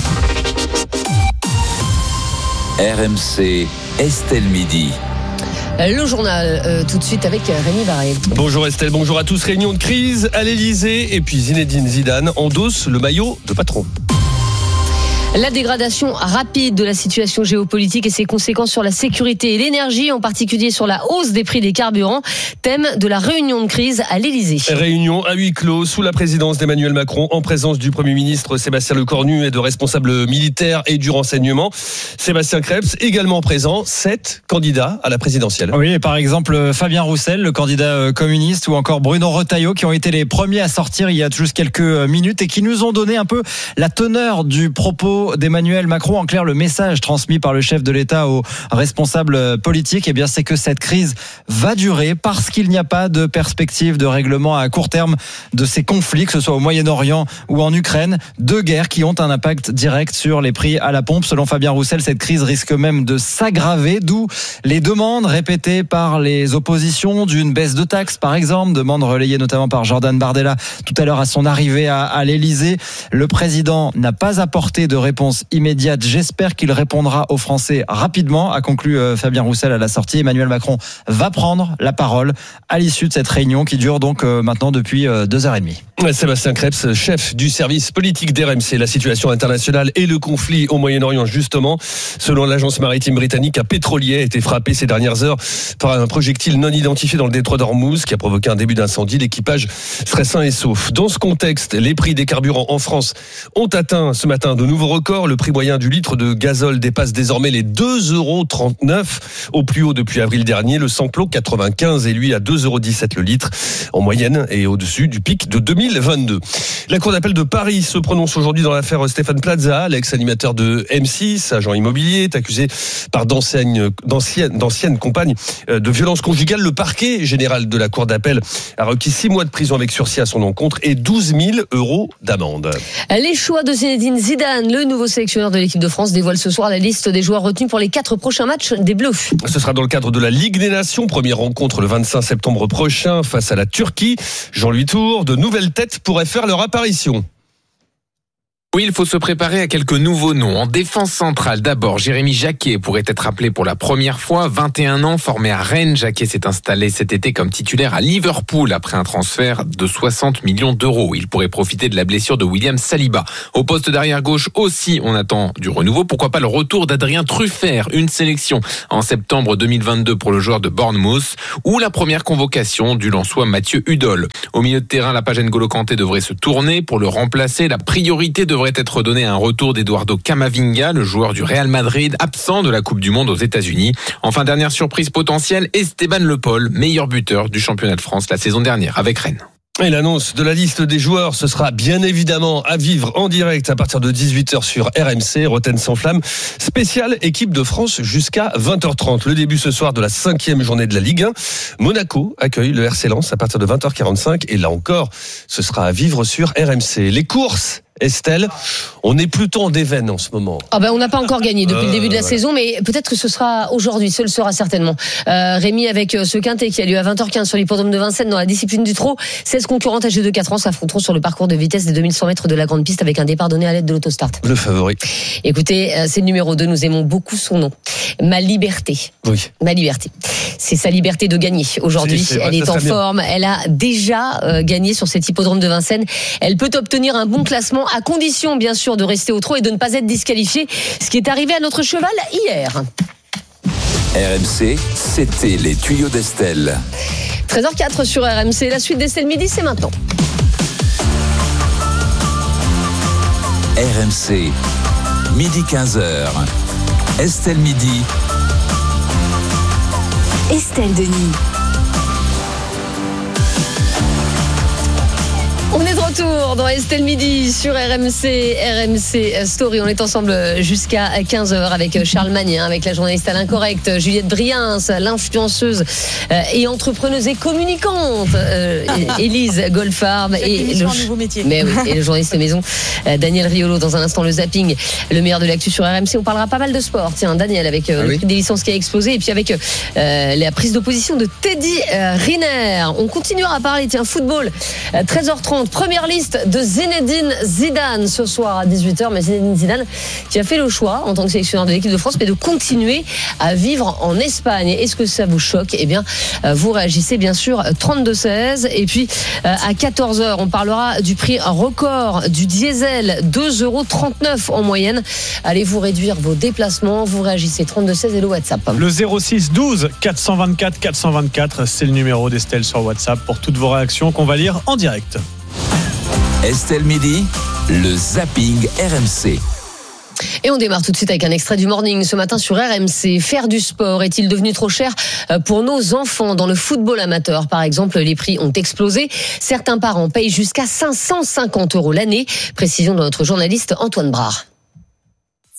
RMC, Estelle Midi. Le journal, tout de suite avec Rémi Barré. Bonjour Estelle, bonjour à tous. Réunion de crise à l'Elysée et puis Zinedine Zidane endosse le maillot de patron. La dégradation rapide de la situation géopolitique et ses conséquences sur la sécurité et l'énergie, en particulier sur la hausse des prix des carburants, thème de la réunion de crise à l'Elysée. Réunion à huis clos sous la présidence d'Emmanuel Macron, en présence du Premier ministre Sébastien Lecornu et de responsables militaires et du renseignement. Sébastien Krebs, également présent, 7 candidats à la présidentielle. Oui, et par exemple Fabien Roussel, le candidat communiste, ou encore Bruno Retailleau, qui ont été les premiers à sortir il y a juste quelques minutes et qui nous ont donné un peu la teneur du propos d'Emmanuel Macron. En clair, le message transmis par le chef de l'État aux responsables politiques, eh bien, c'est que cette crise va durer parce qu'il n'y a pas de perspective de règlement à court terme de ces conflits, que ce soit au Moyen-Orient ou en Ukraine, 2 guerres qui ont un impact direct sur les prix à la pompe. Selon Fabien Roussel, cette crise risque même de s'aggraver, d'où les demandes répétées par les oppositions d'une baisse de taxes, par exemple, demande relayée notamment par Jordan Bardella tout à l'heure à son arrivée à l'Elysée. Le président n'a pas apporté de réponse réponse immédiate. J'espère qu'il répondra aux Français rapidement, a conclu Fabien Roussel à la sortie. Emmanuel Macron va prendre la parole à l'issue de cette réunion qui dure donc maintenant depuis 2h30. Sébastien Krebs, chef du service politique d'RMC. La situation internationale et le conflit au Moyen-Orient, justement. Selon l'agence maritime britannique, un pétrolier a été frappé ces dernières heures par un projectile non identifié dans le détroit d'Ormuz qui a provoqué un début d'incendie. L'équipage serait sain et sauf. Dans ce contexte, les prix des carburants en France ont atteint ce matin de nouveaux records. Le prix moyen du litre de gazole dépasse désormais les 2,39 € au plus haut depuis avril dernier. Le samplon 95 est lui à 2,17 € le litre en moyenne et au-dessus du pic de 2022. La Cour d'appel de Paris se prononce aujourd'hui dans l'affaire Stéphane Plaza, l'ex-animateur de M6, agent immobilier, est accusé par d'anciennes compagnes de violences conjugales. Le parquet général de la Cour d'appel a requis 6 mois de prison avec sursis à son encontre et 12 000 € d'amende. Les choix de Zinedine Zidane, le nouveau sélectionneur de l'équipe de France, dévoile ce soir la liste des joueurs retenus pour les 4 prochains matchs des Bleus. Ce sera dans le cadre de la Ligue des Nations, première rencontre le 25 septembre prochain face à la Turquie. Jean-Louis Tour, de nouvelles têtes pourraient faire leur apparition. Oui, il faut se préparer à quelques nouveaux noms. En défense centrale, d'abord, Jérémy Jacquet pourrait être appelé pour la première fois. 21 ans, formé à Rennes. Jacquet s'est installé cet été comme titulaire à Liverpool après un transfert de 60 millions d'euros. Il pourrait profiter de la blessure de William Saliba. Au poste d'arrière gauche aussi, on attend du renouveau. Pourquoi pas le retour d'Adrien Truffert, une sélection en septembre 2022 pour le joueur de Bournemouth, ou la première convocation du Lensois Mathieu Hudol. Au milieu de terrain, la page N'Golo Kanté devrait se tourner pour le remplacer. La priorité devrait être donné à un retour d'Eduardo Camavinga, le joueur du Real Madrid, absent de la Coupe du Monde aux États-Unis. Enfin, dernière surprise potentielle, Esteban Le Paul, meilleur buteur du championnat de France la saison dernière avec Rennes. Et l'annonce de la liste des joueurs, ce sera bien évidemment à vivre en direct à partir de 18h sur RMC, Rotten sans flamme, spéciale équipe de France jusqu'à 20h30. Le début ce soir de la 5e journée de la Ligue 1. Monaco accueille le RC Lens à partir de 20h45 et là encore, ce sera à vivre sur RMC. Les courses, Estelle, on est plutôt en déveine en ce moment. On n'a pas encore gagné depuis le début de la saison, mais peut-être que ce sera aujourd'hui, ce le sera certainement. Rémi avec ce quintet qui a lieu à 20h15 sur l'hippodrome de Vincennes dans la discipline du trot. 16 concurrents âgés de 4 ans s'affronteront sur le parcours de vitesse des 2100 mètres de la grande piste avec un départ donné à l'aide de l'autostart. Le favori. Écoutez, c'est le numéro 2, nous aimons beaucoup son nom. Ma Liberté. Oui. Ma Liberté. C'est sa liberté de gagner. Aujourd'hui, elle est en forme. Elle a déjà gagné sur cet hippodrome de Vincennes. Elle peut obtenir un bon classement à condition, bien sûr, de rester au trot et de ne pas être disqualifiée. Ce qui est arrivé à notre cheval hier. RMC, c'était les tuyaux d'Estelle. 13h04 sur RMC. La suite d'Estelle Midi, c'est maintenant. RMC, midi 15h. Estelle Midi. Estelle Denis. On est de retour dans Estelle Midi sur RMC Story. On est ensemble jusqu'à 15h avec Charles Magne, avec la journaliste à l'incorrect, Juliette Briens, l'influenceuse et entrepreneuse et communicante, Élise Goldfarb et le journaliste maison, Daniel Riolo. Dans un instant, le zapping, le meilleur de l'actu sur RMC. On parlera pas mal de sport. Tiens, Daniel, avec le prix des licences qui a explosé et puis avec la prise d'opposition de Teddy Riner. On continuera à parler, football, 13h30. Première liste de Zinedine Zidane ce soir à 18h. Mais Zinedine Zidane qui a fait le choix en tant que sélectionneur de l'équipe de France, mais de continuer à vivre en Espagne. Est-ce que ça vous choque ? Eh bien, vous réagissez bien sûr 32-16. Et puis à 14h, on parlera du prix record du diesel, 2,39 € en moyenne. Allez-vous réduire vos déplacements ? Vous réagissez 32-16 et le WhatsApp. Le 06 12 424 424, c'est le numéro d'Estelle sur WhatsApp pour toutes vos réactions qu'on va lire en direct. Estelle Midi, le zapping RMC. Et on démarre tout de suite avec un extrait du Morning ce matin sur RMC. Faire du sport est-il devenu trop cher pour nos enfants ? Dans le football amateur, par exemple, les prix ont explosé. Certains parents payent jusqu'à 550 € l'année. Précision de notre journaliste Antoine Brard.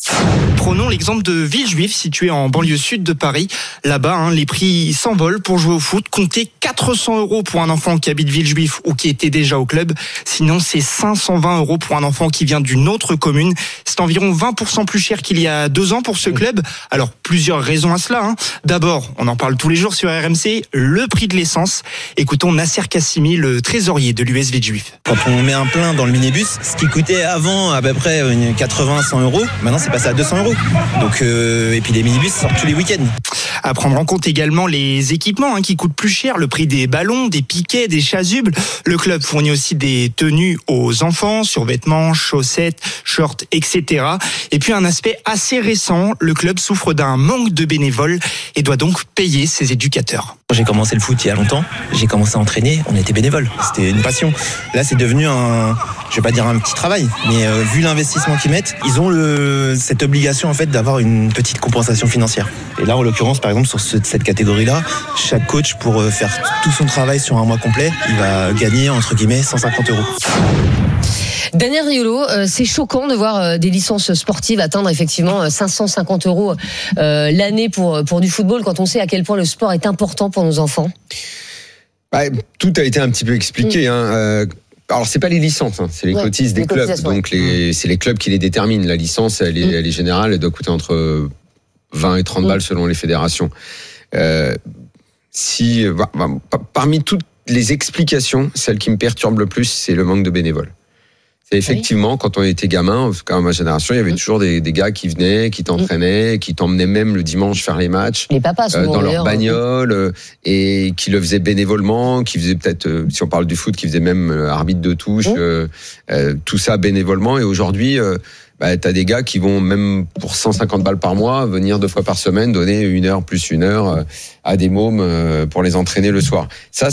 Prenons l'exemple de Villejuif, situé en banlieue sud de Paris. Là-bas, les prix s'envolent pour jouer au foot. Comptez 400 € pour un enfant qui habite Villejuif ou qui était déjà au club. Sinon, c'est 520 € pour un enfant qui vient d'une autre commune. C'est environ 20% plus cher qu'il y a 2 ans pour ce club. Alors, plusieurs raisons à cela. D'abord, on en parle tous les jours sur RMC, le prix de l'essence. Écoutons Nasser Kassimi, le trésorier de l'US Villejuif. Quand on met un plein dans le minibus, ce qui coûtait avant à peu près 80-100 €, maintenant c'est passé à 200 €. Donc, et puis les minibus sortent tous les week-ends. À prendre en compte également les équipements qui coûtent plus cher, le prix des ballons, des piquets, des chasubles. Le club fournit aussi des tenues aux enfants, survêtements, chaussettes, shorts, etc. Et puis un aspect assez récent, le club souffre d'un manque de bénévoles et doit donc payer ses éducateurs. Quand j'ai commencé le foot il y a longtemps, j'ai commencé à entraîner, on était bénévoles, c'était une passion. Là c'est devenu je vais pas dire un petit travail, mais vu l'investissement qu'ils mettent, ils ont cette obligation en fait d'avoir une petite compensation financière. Et là en l'occurrence par exemple sur cette catégorie-là, chaque coach pour faire tout son travail sur un mois complet, il va gagner entre guillemets 150 €. Daniel Riolo, c'est choquant de voir des licences sportives atteindre effectivement 550 € l'année pour du football quand on sait à quel point le sport est important pour nos enfants. Tout a été un petit peu expliqué. Alors c'est pas les licences, c'est les cotises des clubs. Donc c'est les clubs qui les déterminent. La licence, elle est générale, elle doit coûter entre 20 et 30 balles selon les fédérations. Parmi toutes les explications, celle qui me perturbe le plus, c'est le manque de bénévoles. C'est effectivement, quand on était gamin, en tout cas ma génération, il y avait toujours des gars qui venaient, qui t'entraînaient, qui t'emmenaient même le dimanche faire les matchs, les papas, dans leur bagnole, et qui le faisaient bénévolement, qui faisaient peut-être, si on parle du foot, qui faisaient même arbitre de touche, tout ça bénévolement. Et aujourd'hui, t'as des gars qui vont même pour 150 balles par mois venir 2 fois par semaine donner 1 heure plus 1 heure à des mômes pour les entraîner le soir. Ça,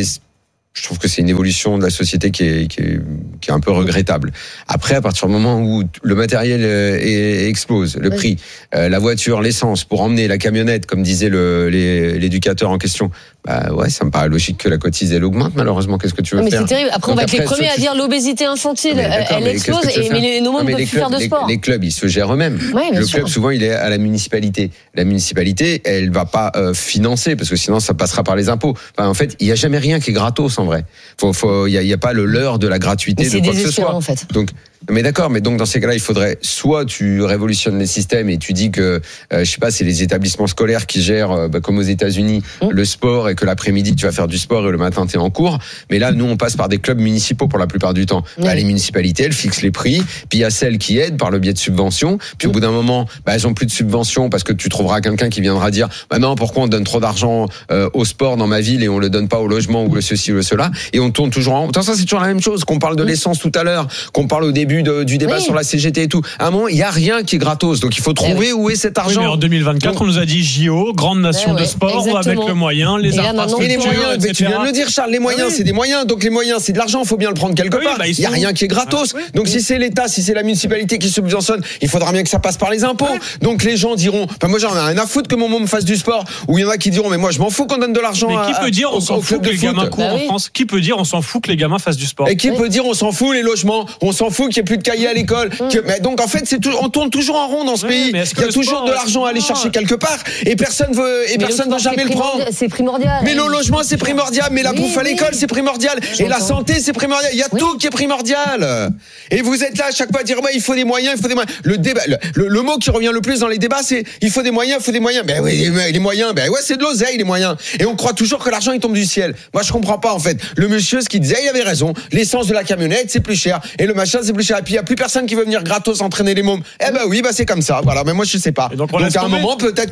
je trouve que c'est une évolution de la société qui est un peu regrettable. Après, à partir du moment où le matériel explose, le prix, la voiture, l'essence, pour emmener la camionnette, comme disait l'éducateur en question, ça me paraît logique que la cotise elle augmente. Malheureusement, qu'est-ce que tu veux faire? Mais c'est terrible. Après, on va être les premiers à dire l'obésité infantile, elle explose, mais nos mômes ne peuvent plus faire de sport. Les clubs, ils se gèrent eux-mêmes. Le club, souvent, il est à la municipalité. La municipalité, elle va pas financer, parce que sinon, ça passera par les impôts. En fait, il y a jamais rien qui est gratos, en vrai. Il y a pas le leurre de la gratuité de quoi que ce soit. En fait. Donc, mais d'accord, mais donc dans ces cas-là, il faudrait soit tu révolutionnes les systèmes et tu dis que je sais pas, c'est les établissements scolaires qui gèrent comme aux États-Unis le sport, et que l'après-midi tu vas faire du sport et le matin tu es en cours. Mais là, nous on passe par des clubs municipaux pour la plupart du temps. Les municipalités, elles fixent les prix, puis il y a celles qui aident par le biais de subventions. Puis au bout d'un moment, elles ont plus de subventions parce que tu trouveras quelqu'un qui viendra dire non, pourquoi on donne trop d'argent au sport dans ma ville et on le donne pas au logement ou le ceci ou le cela, et on tourne toujours en rond. Ça c'est toujours la même chose. Qu'on parle de l'essence tout à l'heure, qu'on parle au début du débat sur la CGT et tout. À un moment, il y a rien qui est gratos. Donc il faut trouver où est cet argent. Mais en 2024, on nous a dit JO, grande nation de sport, on va mettre le moyen, les arts. Mais les moyens, tu viens de le dire, Charles, les moyens, c'est des moyens. Donc les moyens, c'est de l'argent, il faut bien le prendre quelque part. Il y a rien qui est gratos. Donc si c'est l'État, si c'est la municipalité qui subventionne, il faudra bien que ça passe par les impôts. Donc les gens diront, moi j'en ai rien à foutre que mon môme fasse du sport. Ou il y en a qui diront, mais moi je m'en fous qu'on donne de l'argent. Mais qui peut dire on s'en fout que les gamins courent en France? Qui peut dire on s'en fout que les gamins fassent du sport? Et qui peut dire on s'en fout les logements, on s'en fout qu'il n'y ait plus de cahiers à l'école. Mais donc en fait, on tourne toujours en rond dans ce pays. Il y a toujours de l'argent à aller chercher quelque part, et personne veut jamais le prendre. C'est primordial. Mais le logement c'est primordial, mais la bouffe à l'école c'est primordial, et la santé c'est primordial. Il y a tout qui est primordial. Et vous êtes là à chaque fois à dire il faut des moyens, il faut des moyens. Le débat, le mot qui revient le plus dans les débats, c'est il faut des moyens, il faut des moyens. Ben oui, les moyens, c'est de l'oseille les moyens. Et on croit toujours que l'argent il tombe du ciel. Moi je comprends pas en fait. Le monsieur ce qu'il disait, il avait raison. L'essence de la camionnette c'est plus cher, et le machin c'est plus cher. Et puis il y a plus personne qui veut venir gratos entraîner les mômes. C'est comme ça. Voilà, mais moi je sais pas. Donc à un moment peut-être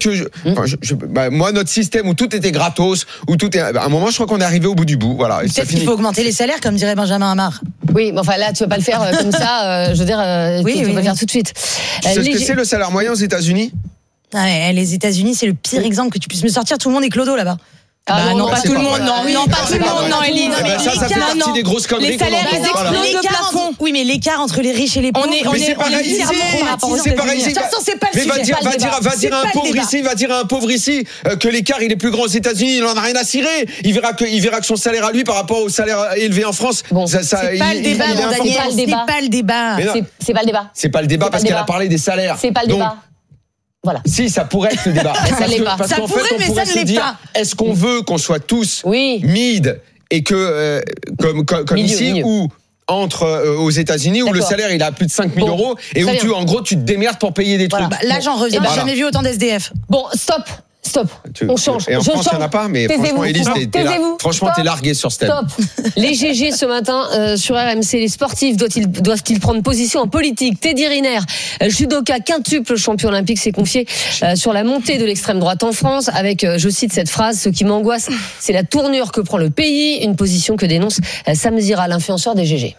que moi notre système où tout était gratos, où tout est, à un moment je crois qu'on est arrivé au bout du bout. Voilà. Peut-être qu'il faut augmenter les salaires, comme dirait Benjamin Hamar. Oui, mais enfin là tu vas pas le faire comme ça. Je veux dire, tu vas le faire tout de suite. Tu sais ce que c'est le salaire moyen aux États-Unis? Les États-Unis, c'est le pire exemple que tu puisses me sortir. Tout le monde est clodo là-bas. Non, pas tout le monde, non, pas tout le monde, non, Elie. Ça fait partie des grosses conneries. Les salaires, ils explosent le plafond. Oui, mais l'écart entre les riches et les pauvres, c'est pareil ici. De toute façon, c'est pas le sujet. Va dire à un pauvre ici que l'écart il est plus grand aux États-Unis, il en a rien à cirer. Il verra que son salaire à lui par rapport au salaire élevé en France. Bon, c'est pas le débat, Daniel. C'est pas le débat. C'est pas le débat. C'est pas le débat parce qu'elle a parlé des salaires. C'est pas le débat. Voilà. Si, ça pourrait être le débat. Parce qu'en fait, on pourrait se dire, est-ce qu'on veut qu'on soit tous mid et que, comme ici, ou entre aux États-Unis où le salaire il a plus de 5 000 euros et où en gros tu te démerdes pour payer des trucs. Là, j'en reviens. J'ai jamais vu autant d'SDF. Bon, stop. On change. Et en France, il n'y en a pas, mais franchement, Élise, t'es larguée sur ce thème. Stop. Les GG ce matin sur RMC, les sportifs doivent-ils prendre position en politique? Teddy Riner, judoka quintuple champion olympique, s'est confié sur la montée de l'extrême droite en France avec, je cite cette phrase, ce qui m'angoisse, c'est la tournure que prend le pays, une position que dénonce Sam Zira, l'influenceur des GG.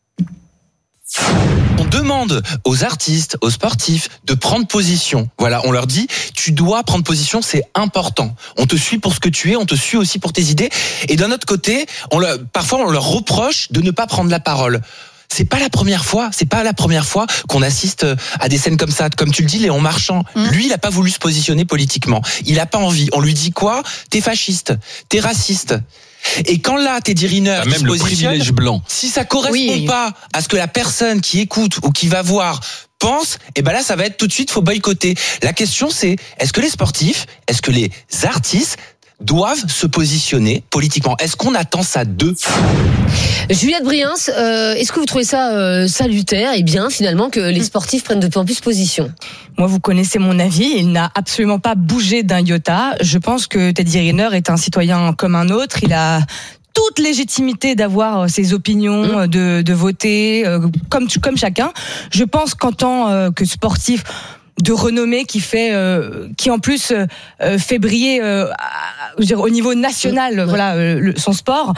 On demande aux artistes, aux sportifs de prendre position. Voilà, on leur dit, tu dois prendre position, c'est important. On te suit pour ce que tu es, on te suit aussi pour tes idées. Et d'un autre côté, parfois on leur reproche de ne pas prendre la parole. C'est pas la première fois qu'on assiste à des scènes comme ça. Comme tu le dis, Léon Marchand, lui, il a pas voulu se positionner politiquement. Il a pas envie. On lui dit quoi? T'es fasciste, t'es raciste. Et quand là, Teddy Riner, même le privilège blanc, si ça correspond pas à ce que la personne qui écoute ou qui va voir pense, et ben là, ça va être tout de suite, faut boycotter. La question, c'est, est-ce que les sportifs, est-ce que les artistes doivent se positionner politiquement? Est-ce qu'on attend ça d'eux? Juliette Briens, est-ce que vous trouvez ça salutaire et bien finalement que les sportifs prennent de plus en plus position? Moi, vous connaissez mon avis, il n'a absolument pas bougé d'un iota. Je pense que Teddy Riner est un citoyen comme un autre, il a toute légitimité d'avoir ses opinions, de voter comme chacun. Je pense qu'en tant que sportif de renommée qui en plus fait briller je veux dire, au niveau national son sport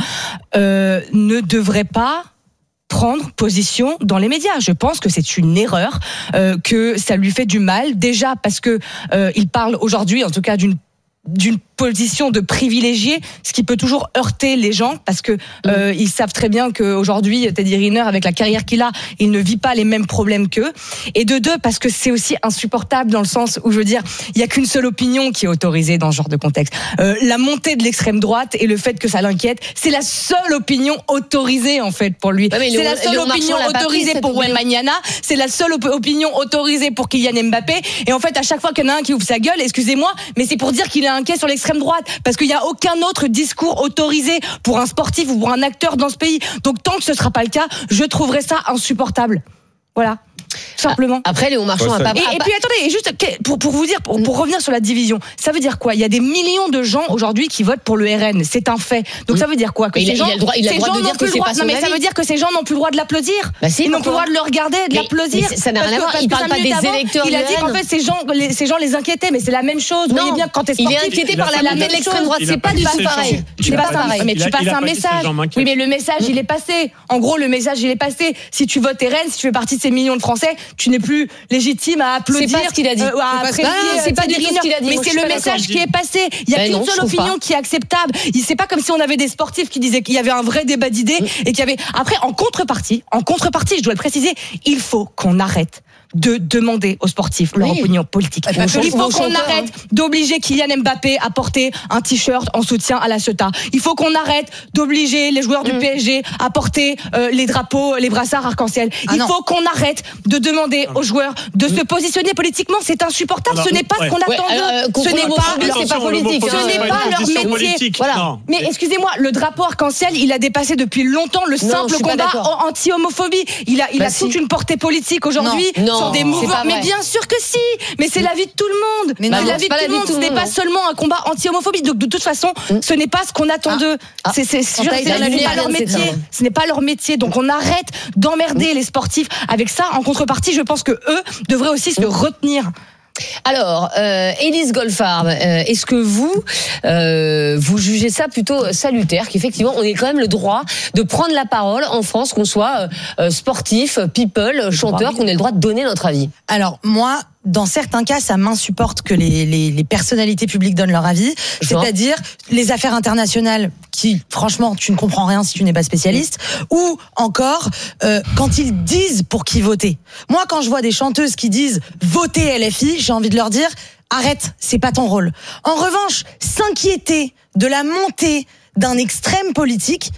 ne devrait pas prendre position dans les médias. Je pense que c'est une erreur, que ça lui fait du mal déjà parce que il parle aujourd'hui en tout cas d'une position de privilégié, ce qui peut toujours heurter les gens parce que ils savent très bien qu'aujourd'hui Teddy Riner, avec la carrière qu'il a, il ne vit pas les mêmes problèmes qu'eux. Et de deux, parce que c'est aussi insupportable dans le sens où, je veux dire, il y a qu'une seule opinion qui est autorisée dans ce genre de contexte. La montée de l'extrême droite et le fait que ça l'inquiète, c'est la seule opinion autorisée en fait pour lui. C'est la seule opinion autorisée pour Wembanyama, c'est la seule opinion autorisée pour Kylian Mbappé. Et en fait, à chaque fois qu'il y en a un qui ouvre sa gueule, excusez-moi, mais c'est pour dire qu'il est inquiet sur l'extrême droite, parce qu'il n'y a aucun autre discours autorisé pour un sportif ou pour un acteur dans ce pays. Donc tant que ce ne sera pas le cas, je trouverai ça insupportable. Voilà. Simplement. Après, Léon Marchand a pas. Et puis attendez, juste pour vous dire, pour revenir sur la division, ça veut dire quoi? Il y a des millions de gens aujourd'hui qui votent pour le RN, c'est un fait. Donc ça veut dire quoi? Que il a le droit de dire que c'est pas son avis. Non mais ça veut dire que ces gens n'ont plus le droit de l'applaudir. Ils n'ont plus le droit de le regarder, de l'applaudir. Ça n'a rien à voir. Il parle pas des électeurs. Il a dit qu'en fait ces gens les inquiétaient, mais c'est la même chose. Vous voyez bien quand t'es sportif. Il est inquiété par la montée de l'extrême droite. C'est pas du tout pareil. C'est pas pareil. Mais tu passes un message. Oui, mais le message il est passé. En gros, le message il est passé. Si tu votes RN, si tu fais partie de ces millions de Français, tu n'es plus légitime à applaudir. C'est pas ce qu'il a dit. C'est pas du tout ce qu'il a dit. Mais c'est le message qui est passé. Il y a qu'une seule opinion qui est acceptable. C'est pas comme si on avait des sportifs qui disaient qu'il y avait un vrai débat d'idées et qu'il y avait. Après, en contrepartie, je dois le préciser, il faut qu'on arrête de demander aux sportifs leur opinion politique. Il faut qu'on arrête d'obliger Kylian Mbappé à porter un t-shirt en soutien à la Ceuta. Il faut qu'on arrête d'obliger les joueurs du PSG à porter les drapeaux, les brassards arc-en-ciel. Il faut qu'on arrête de demander aux joueurs de se positionner politiquement. C'est insupportable. Ce n'est pas ce qu'on attend d'eux. Ce n'est pas politique. Ce n'est pas leur métier. Voilà. Mais excusez-moi, le drapeau arc-en-ciel, il a dépassé depuis longtemps le simple combat anti-homophobie. Il a toute une portée politique aujourd'hui. Des mouvements. Mais bien sûr que si. Mais c'est la vie de tout le monde. C'est la vie de tout le monde. Ce n'est pas seulement un combat anti-homophobie. Donc de toute façon, ce n'est pas ce qu'on attend d'eux. Ce n'est pas leur métier. Ce n'est pas leur métier. Donc on arrête d'emmerder les sportifs avec ça. En contrepartie, je pense que eux devraient aussi se retenir. Alors, Élise Goldfarb, est-ce que vous jugez ça plutôt salutaire, qu'effectivement on ait quand même le droit de prendre la parole en France, qu'on soit sportif, people, chanteur, qu'on ait le droit de donner notre avis? Alors moi, dans certains cas, ça m'insupporte que les personnalités publiques donnent leur avis. C'est-à-dire les affaires internationales qui, franchement, tu ne comprends rien si tu n'es pas spécialiste. Ou encore, quand ils disent pour qui voter. Moi, quand je vois des chanteuses qui disent voter LFI, j'ai envie de leur dire arrête, c'est pas ton rôle. En revanche, s'inquiéter de la montée d'un extrême politique,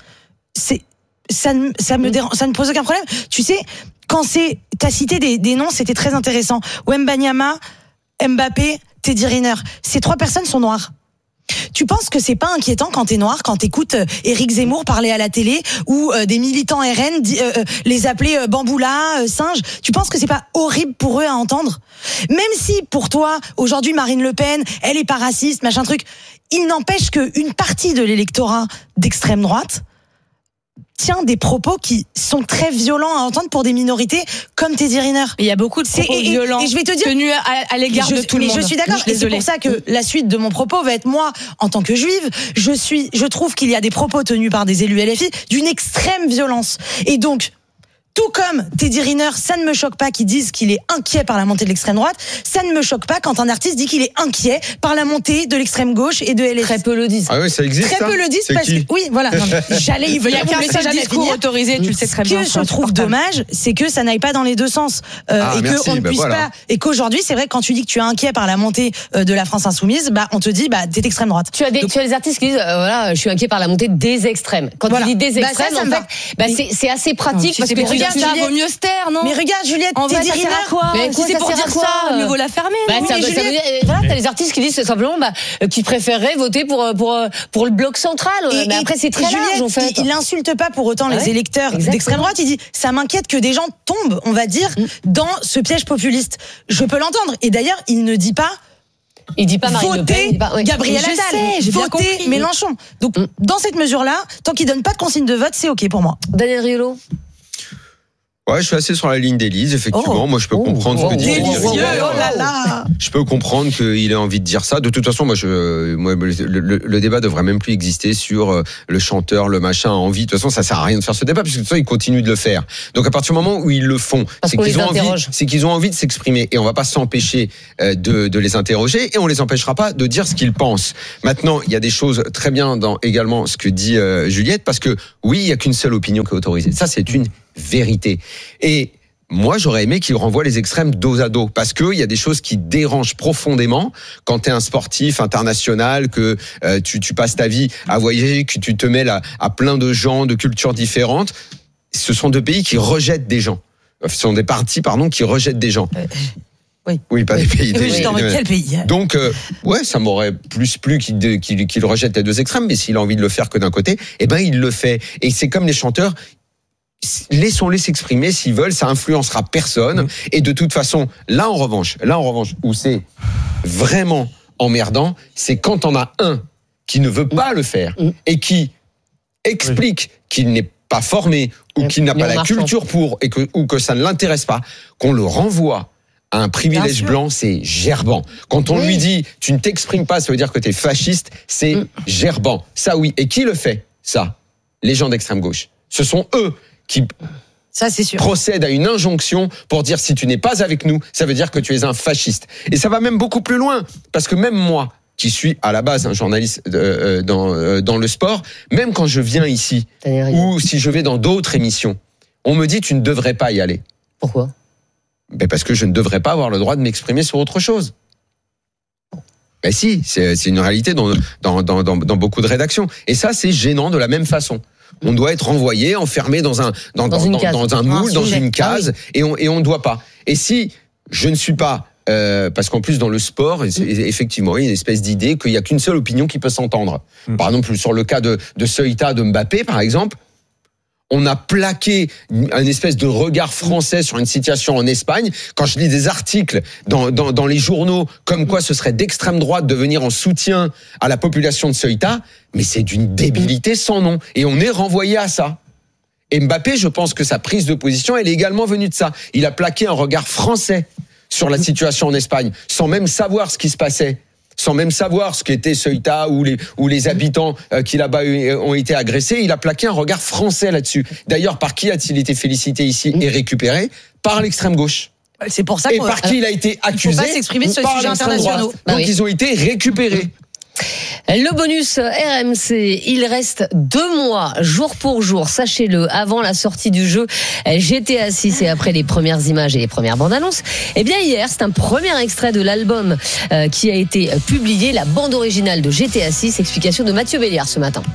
ça ne pose aucun problème. Tu sais, t'as cité des noms, c'était très intéressant. Wembanyama, Mbappé, Teddy Riner. Ces 3 personnes sont noires. Tu penses que c'est pas inquiétant quand t'es noir, quand t'écoutes Éric Zemmour parler à la télé ou des militants RN les appeler bamboula, singe? Tu penses que c'est pas horrible pour eux à entendre? Même si pour toi, aujourd'hui, Marine Le Pen, elle est pas raciste, machin truc, il n'empêche qu'une partie de l'électorat d'extrême droite tient des propos qui sont très violents à entendre pour des minorités comme Teddy Riner. Il y a beaucoup de propos violents et je vais te dire, tenus à l'égard de tout le monde. Mais je suis d'accord, et c'est pour ça que la suite de mon propos va être, moi, en tant que juive, je trouve qu'il y a des propos tenus par des élus LFI d'une extrême violence. Et donc, tout comme Teddy Riner, ça ne me choque pas qu'ils disent qu'il est inquiet par la montée de l'extrême droite. Ça ne me choque pas quand un artiste dit qu'il est inquiet par la montée de l'extrême gauche et de LFI. Très peu le disent. Ah oui, ça existe. Très peu le disent parce que oui, voilà. Non, j'allais y venir. Il y a qu'un seul discours autorisé, tu le sais très bien. Ce que je trouve dommage, c'est que ça n'aille pas dans les deux sens et qu'on ne puisse pas. Et qu'aujourd'hui, c'est vrai que quand tu dis que tu es inquiet par la montée de la France insoumise, on te dit t'es d'extrême droite. Tu as des artistes qui disent voilà, je suis inquiet par la montée des extrêmes. Quand tu dis des extrêmes, en fait, c'est assez pratique parce que regarde, ça vaut mieux se taire, non? Mais regarde, Juliette, en vrai, Teddy ça sert à quoi? Mais si c'est pour dire ça, mieux vaut la fermer. Voilà, t'as les artistes qui disent simplement qu'ils préféreraient voter pour le bloc central. Mais après, c'est très large, en fait. Il insulte pas pour autant les électeurs d'extrême droite. Il dit ça m'inquiète que des gens tombent, on va dire, dans ce piège populiste. Je peux l'entendre. Et d'ailleurs, il ne dit pas. Il dit pas Marine Le Pen, Gabriel Attal, voter Mélenchon. Donc, dans cette mesure-là, tant qu'il donne pas de consigne de vote, c'est OK pour moi. Daniel Riolo. Ouais, je suis assez sur la ligne d'Élise, effectivement. Moi, je peux comprendre ce que dit. Je peux comprendre qu'il ait envie de dire ça. De toute façon, le débat devrait même plus exister sur le chanteur, le machin a envie. De toute façon, ça sert à rien de faire ce débat puisque de toute façon, ils continuent de le faire. Donc, à partir du moment où ils le font, c'est qu'ils ont envie de s'exprimer et on va pas s'empêcher de les interroger et on les empêchera pas de dire ce qu'ils pensent. Maintenant, il y a des choses très bien dans également ce que dit Juliette parce que oui, il y a qu'une seule opinion qui est autorisée. Ça, c'est une vérité. Et moi, j'aurais aimé qu'il renvoie les extrêmes dos à dos, parce que il y a des choses qui dérangent profondément quand t'es un sportif international, que tu passes ta vie à voyager, que tu te mêles à plein de gens, de cultures différentes. Ce sont 2 pays qui rejettent des gens. Ce sont des partis, qui rejettent des gens. Oui, pas des pays. Quel pays? Donc, ça m'aurait plus plu qu'il rejette les 2 extrêmes, mais s'il a envie de le faire que d'un côté, il le fait. Et c'est comme les chanteurs. Laissons-les s'exprimer s'ils veulent, ça influencera personne. Et de toute façon, là en revanche, où c'est vraiment emmerdant, c'est quand on a un qui ne veut pas le faire et qui explique qu'il n'est pas formé ou qu'il n'a pas la culture pour ou que ça ne l'intéresse pas, qu'on le renvoie à un privilège blanc, c'est gerbant. Quand on lui dit tu ne t'exprimes pas, ça veut dire que tu es fasciste, c'est gerbant. Ça oui. Et qui le fait? Ça, les gens d'extrême gauche. Ce sont eux qui procèdent à une injonction pour dire si tu n'es pas avec nous, ça veut dire que tu es un fasciste. Et ça va même beaucoup plus loin, parce que même moi, qui suis à la base un journaliste dans le sport, même quand je viens ici, ou si je vais dans d'autres émissions, on me dit tu ne devrais pas y aller. Pourquoi? Parce que je ne devrais pas avoir le droit de m'exprimer sur autre chose. Si, c'est une réalité dans beaucoup de rédactions. Et ça, c'est gênant de la même façon. On doit être renvoyé, enfermé dans un moule, dans une case, et on ne doit pas. Et si je ne suis pas, parce qu'en plus dans le sport, effectivement, il y a une espèce d'idée qu'il n'y a qu'une seule opinion qui peut s'entendre. Par exemple, sur le cas de Ceuta, de Mbappé, par exemple, on a plaqué une espèce de regard français sur une situation en Espagne. Quand je lis des articles dans les journaux comme quoi ce serait d'extrême droite de venir en soutien à la population de Ceuta, mais c'est d'une débilité sans nom. Et on est renvoyé à ça. Et Mbappé, je pense que sa prise de position, elle est également venue de ça. Il a plaqué un regard français sur la situation en Espagne, sans même savoir ce qui se passait. Sans même savoir ce qu'était Ceuta ou les habitants qui là-bas ont été agressés, il a plaqué un regard français là-dessus. D'ailleurs, par qui a-t-il été félicité ici et récupéré? Par l'extrême gauche. C'est pour ça et par qui il a été accusé. Il ne faut pas s'exprimer sur les sujets internationaux. Donc ils ont été récupérés. Le bonus RMC, il reste 2 mois, jour pour jour, sachez-le, avant la sortie du jeu GTA 6 et après les premières images et les premières bandes annonces. Eh bien hier, c'est un premier extrait de l'album qui a été publié, la bande originale de GTA 6, explication de Mathieu Béliard ce matin.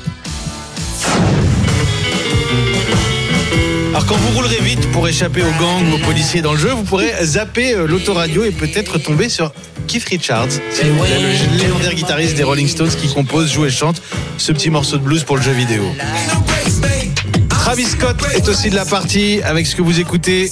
Alors quand vous roulerez vite pour échapper aux gangs ou aux policiers dans le jeu, vous pourrez zapper l'autoradio et peut-être tomber sur Keith Richards. C'est le légendaire guitariste des Rolling Stones qui compose, joue et chante ce petit morceau de blues pour le jeu vidéo. Travis Scott est aussi de la partie avec ce que vous écoutez.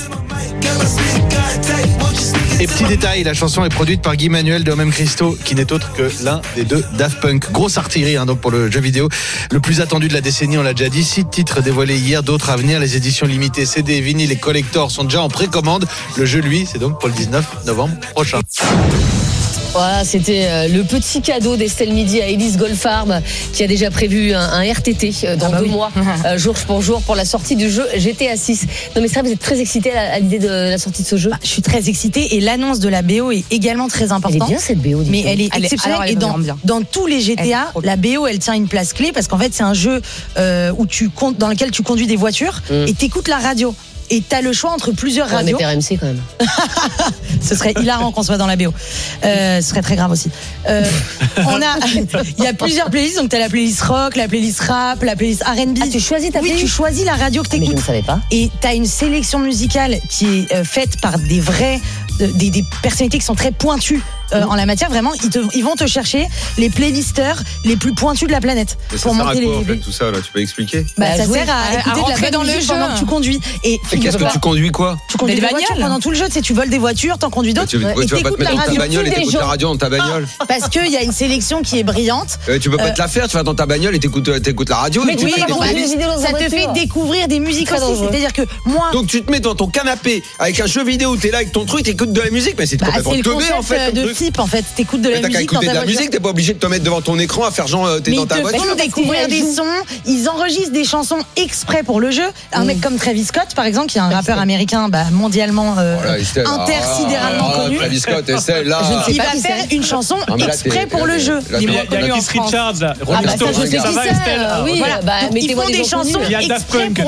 Et petit détail, la chanson est produite par Guy Manuel de Homem Christo, qui n'est autre que l'un des 2 Daft Punk. Grosse artillerie donc pour le jeu vidéo, le plus attendu de la décennie, on l'a déjà dit. 6 titres dévoilés hier, d'autres à venir. Les éditions limitées CD, vinyles et collector sont déjà en précommande. Le jeu, lui, c'est donc pour le 19 novembre prochain. Voilà, c'était le petit cadeau d'Estelle Midi à Élise Goldfarb qui a déjà prévu un RTT dans 2 mois, jour pour jour, pour la sortie du jeu GTA 6. Non mais ça, vous êtes très excité à l'idée de la sortie de ce jeu? Je suis très excitée et l'annonce de la BO est également très importante. Elle est bien cette BO. Mais elle est exceptionnelle et dans tous les GTA, la BO elle tient une place clé parce qu'en fait c'est un jeu dans lequel tu conduis des voitures et t'écoutes la radio. Et t'as le choix entre plusieurs radios. Mais RMC quand même. Ce serait hilarant qu'on soit dans la BO. Ce serait très grave aussi. Il y a plusieurs playlists. Donc t'as la playlist rock, la playlist rap, la playlist R&B. Ah, tu choisis ta playlist? Oui, tu choisis la radio que t'écoutes. Mais je ne savais pas. Et t'as une sélection musicale qui est faite par des personnalités qui sont très pointues en la matière. Vraiment, ils vont te chercher les playlisters les plus pointus de la planète. Mais ça sert à quoi en fait tout ça là? Tu peux expliquer? Ça sert à écouter de la bonne musique pendant que tu conduis. Et qu'est-ce que tu conduis quoi? Tu conduis des voitures pendant tout le jeu. Tu voles des voitures, t'en conduis d'autres. Tu vas pas te mettre dans ta bagnole et t'écoutes la radio dans ta bagnole. Parce qu'il y a une sélection qui est brillante. Tu peux pas te la faire. Tu vas dans ta bagnole et t'écoutes la radio. Mais ça te fait découvrir des musiques aussi. C'est-à-dire que moi. Donc tu te mets dans ton canapé avec un jeu vidéo. T'es là avec ton truc, t'écoutes de la musique. Mais c'est complètement teubé en fait. De FIP en fait. T'écoutes de la musique. T'as qu'à écouter de la musique. T'es pas obligé de te mettre devant ton écran à faire genre t'es dans ta voiture. Ils font découvrir des sons. Ils enregistrent des chansons exprès pour le jeu. Un mec comme Travis Scott par exemple, qui est un rappeur américain mondialement intersidéralement connu. Travis Scott, Estelle, là. Il va faire une chanson exprès pour le jeu. Il y a Keith Richards, Rolling Stones, ça va Estelle? Oui, ils font des chansons exprès pour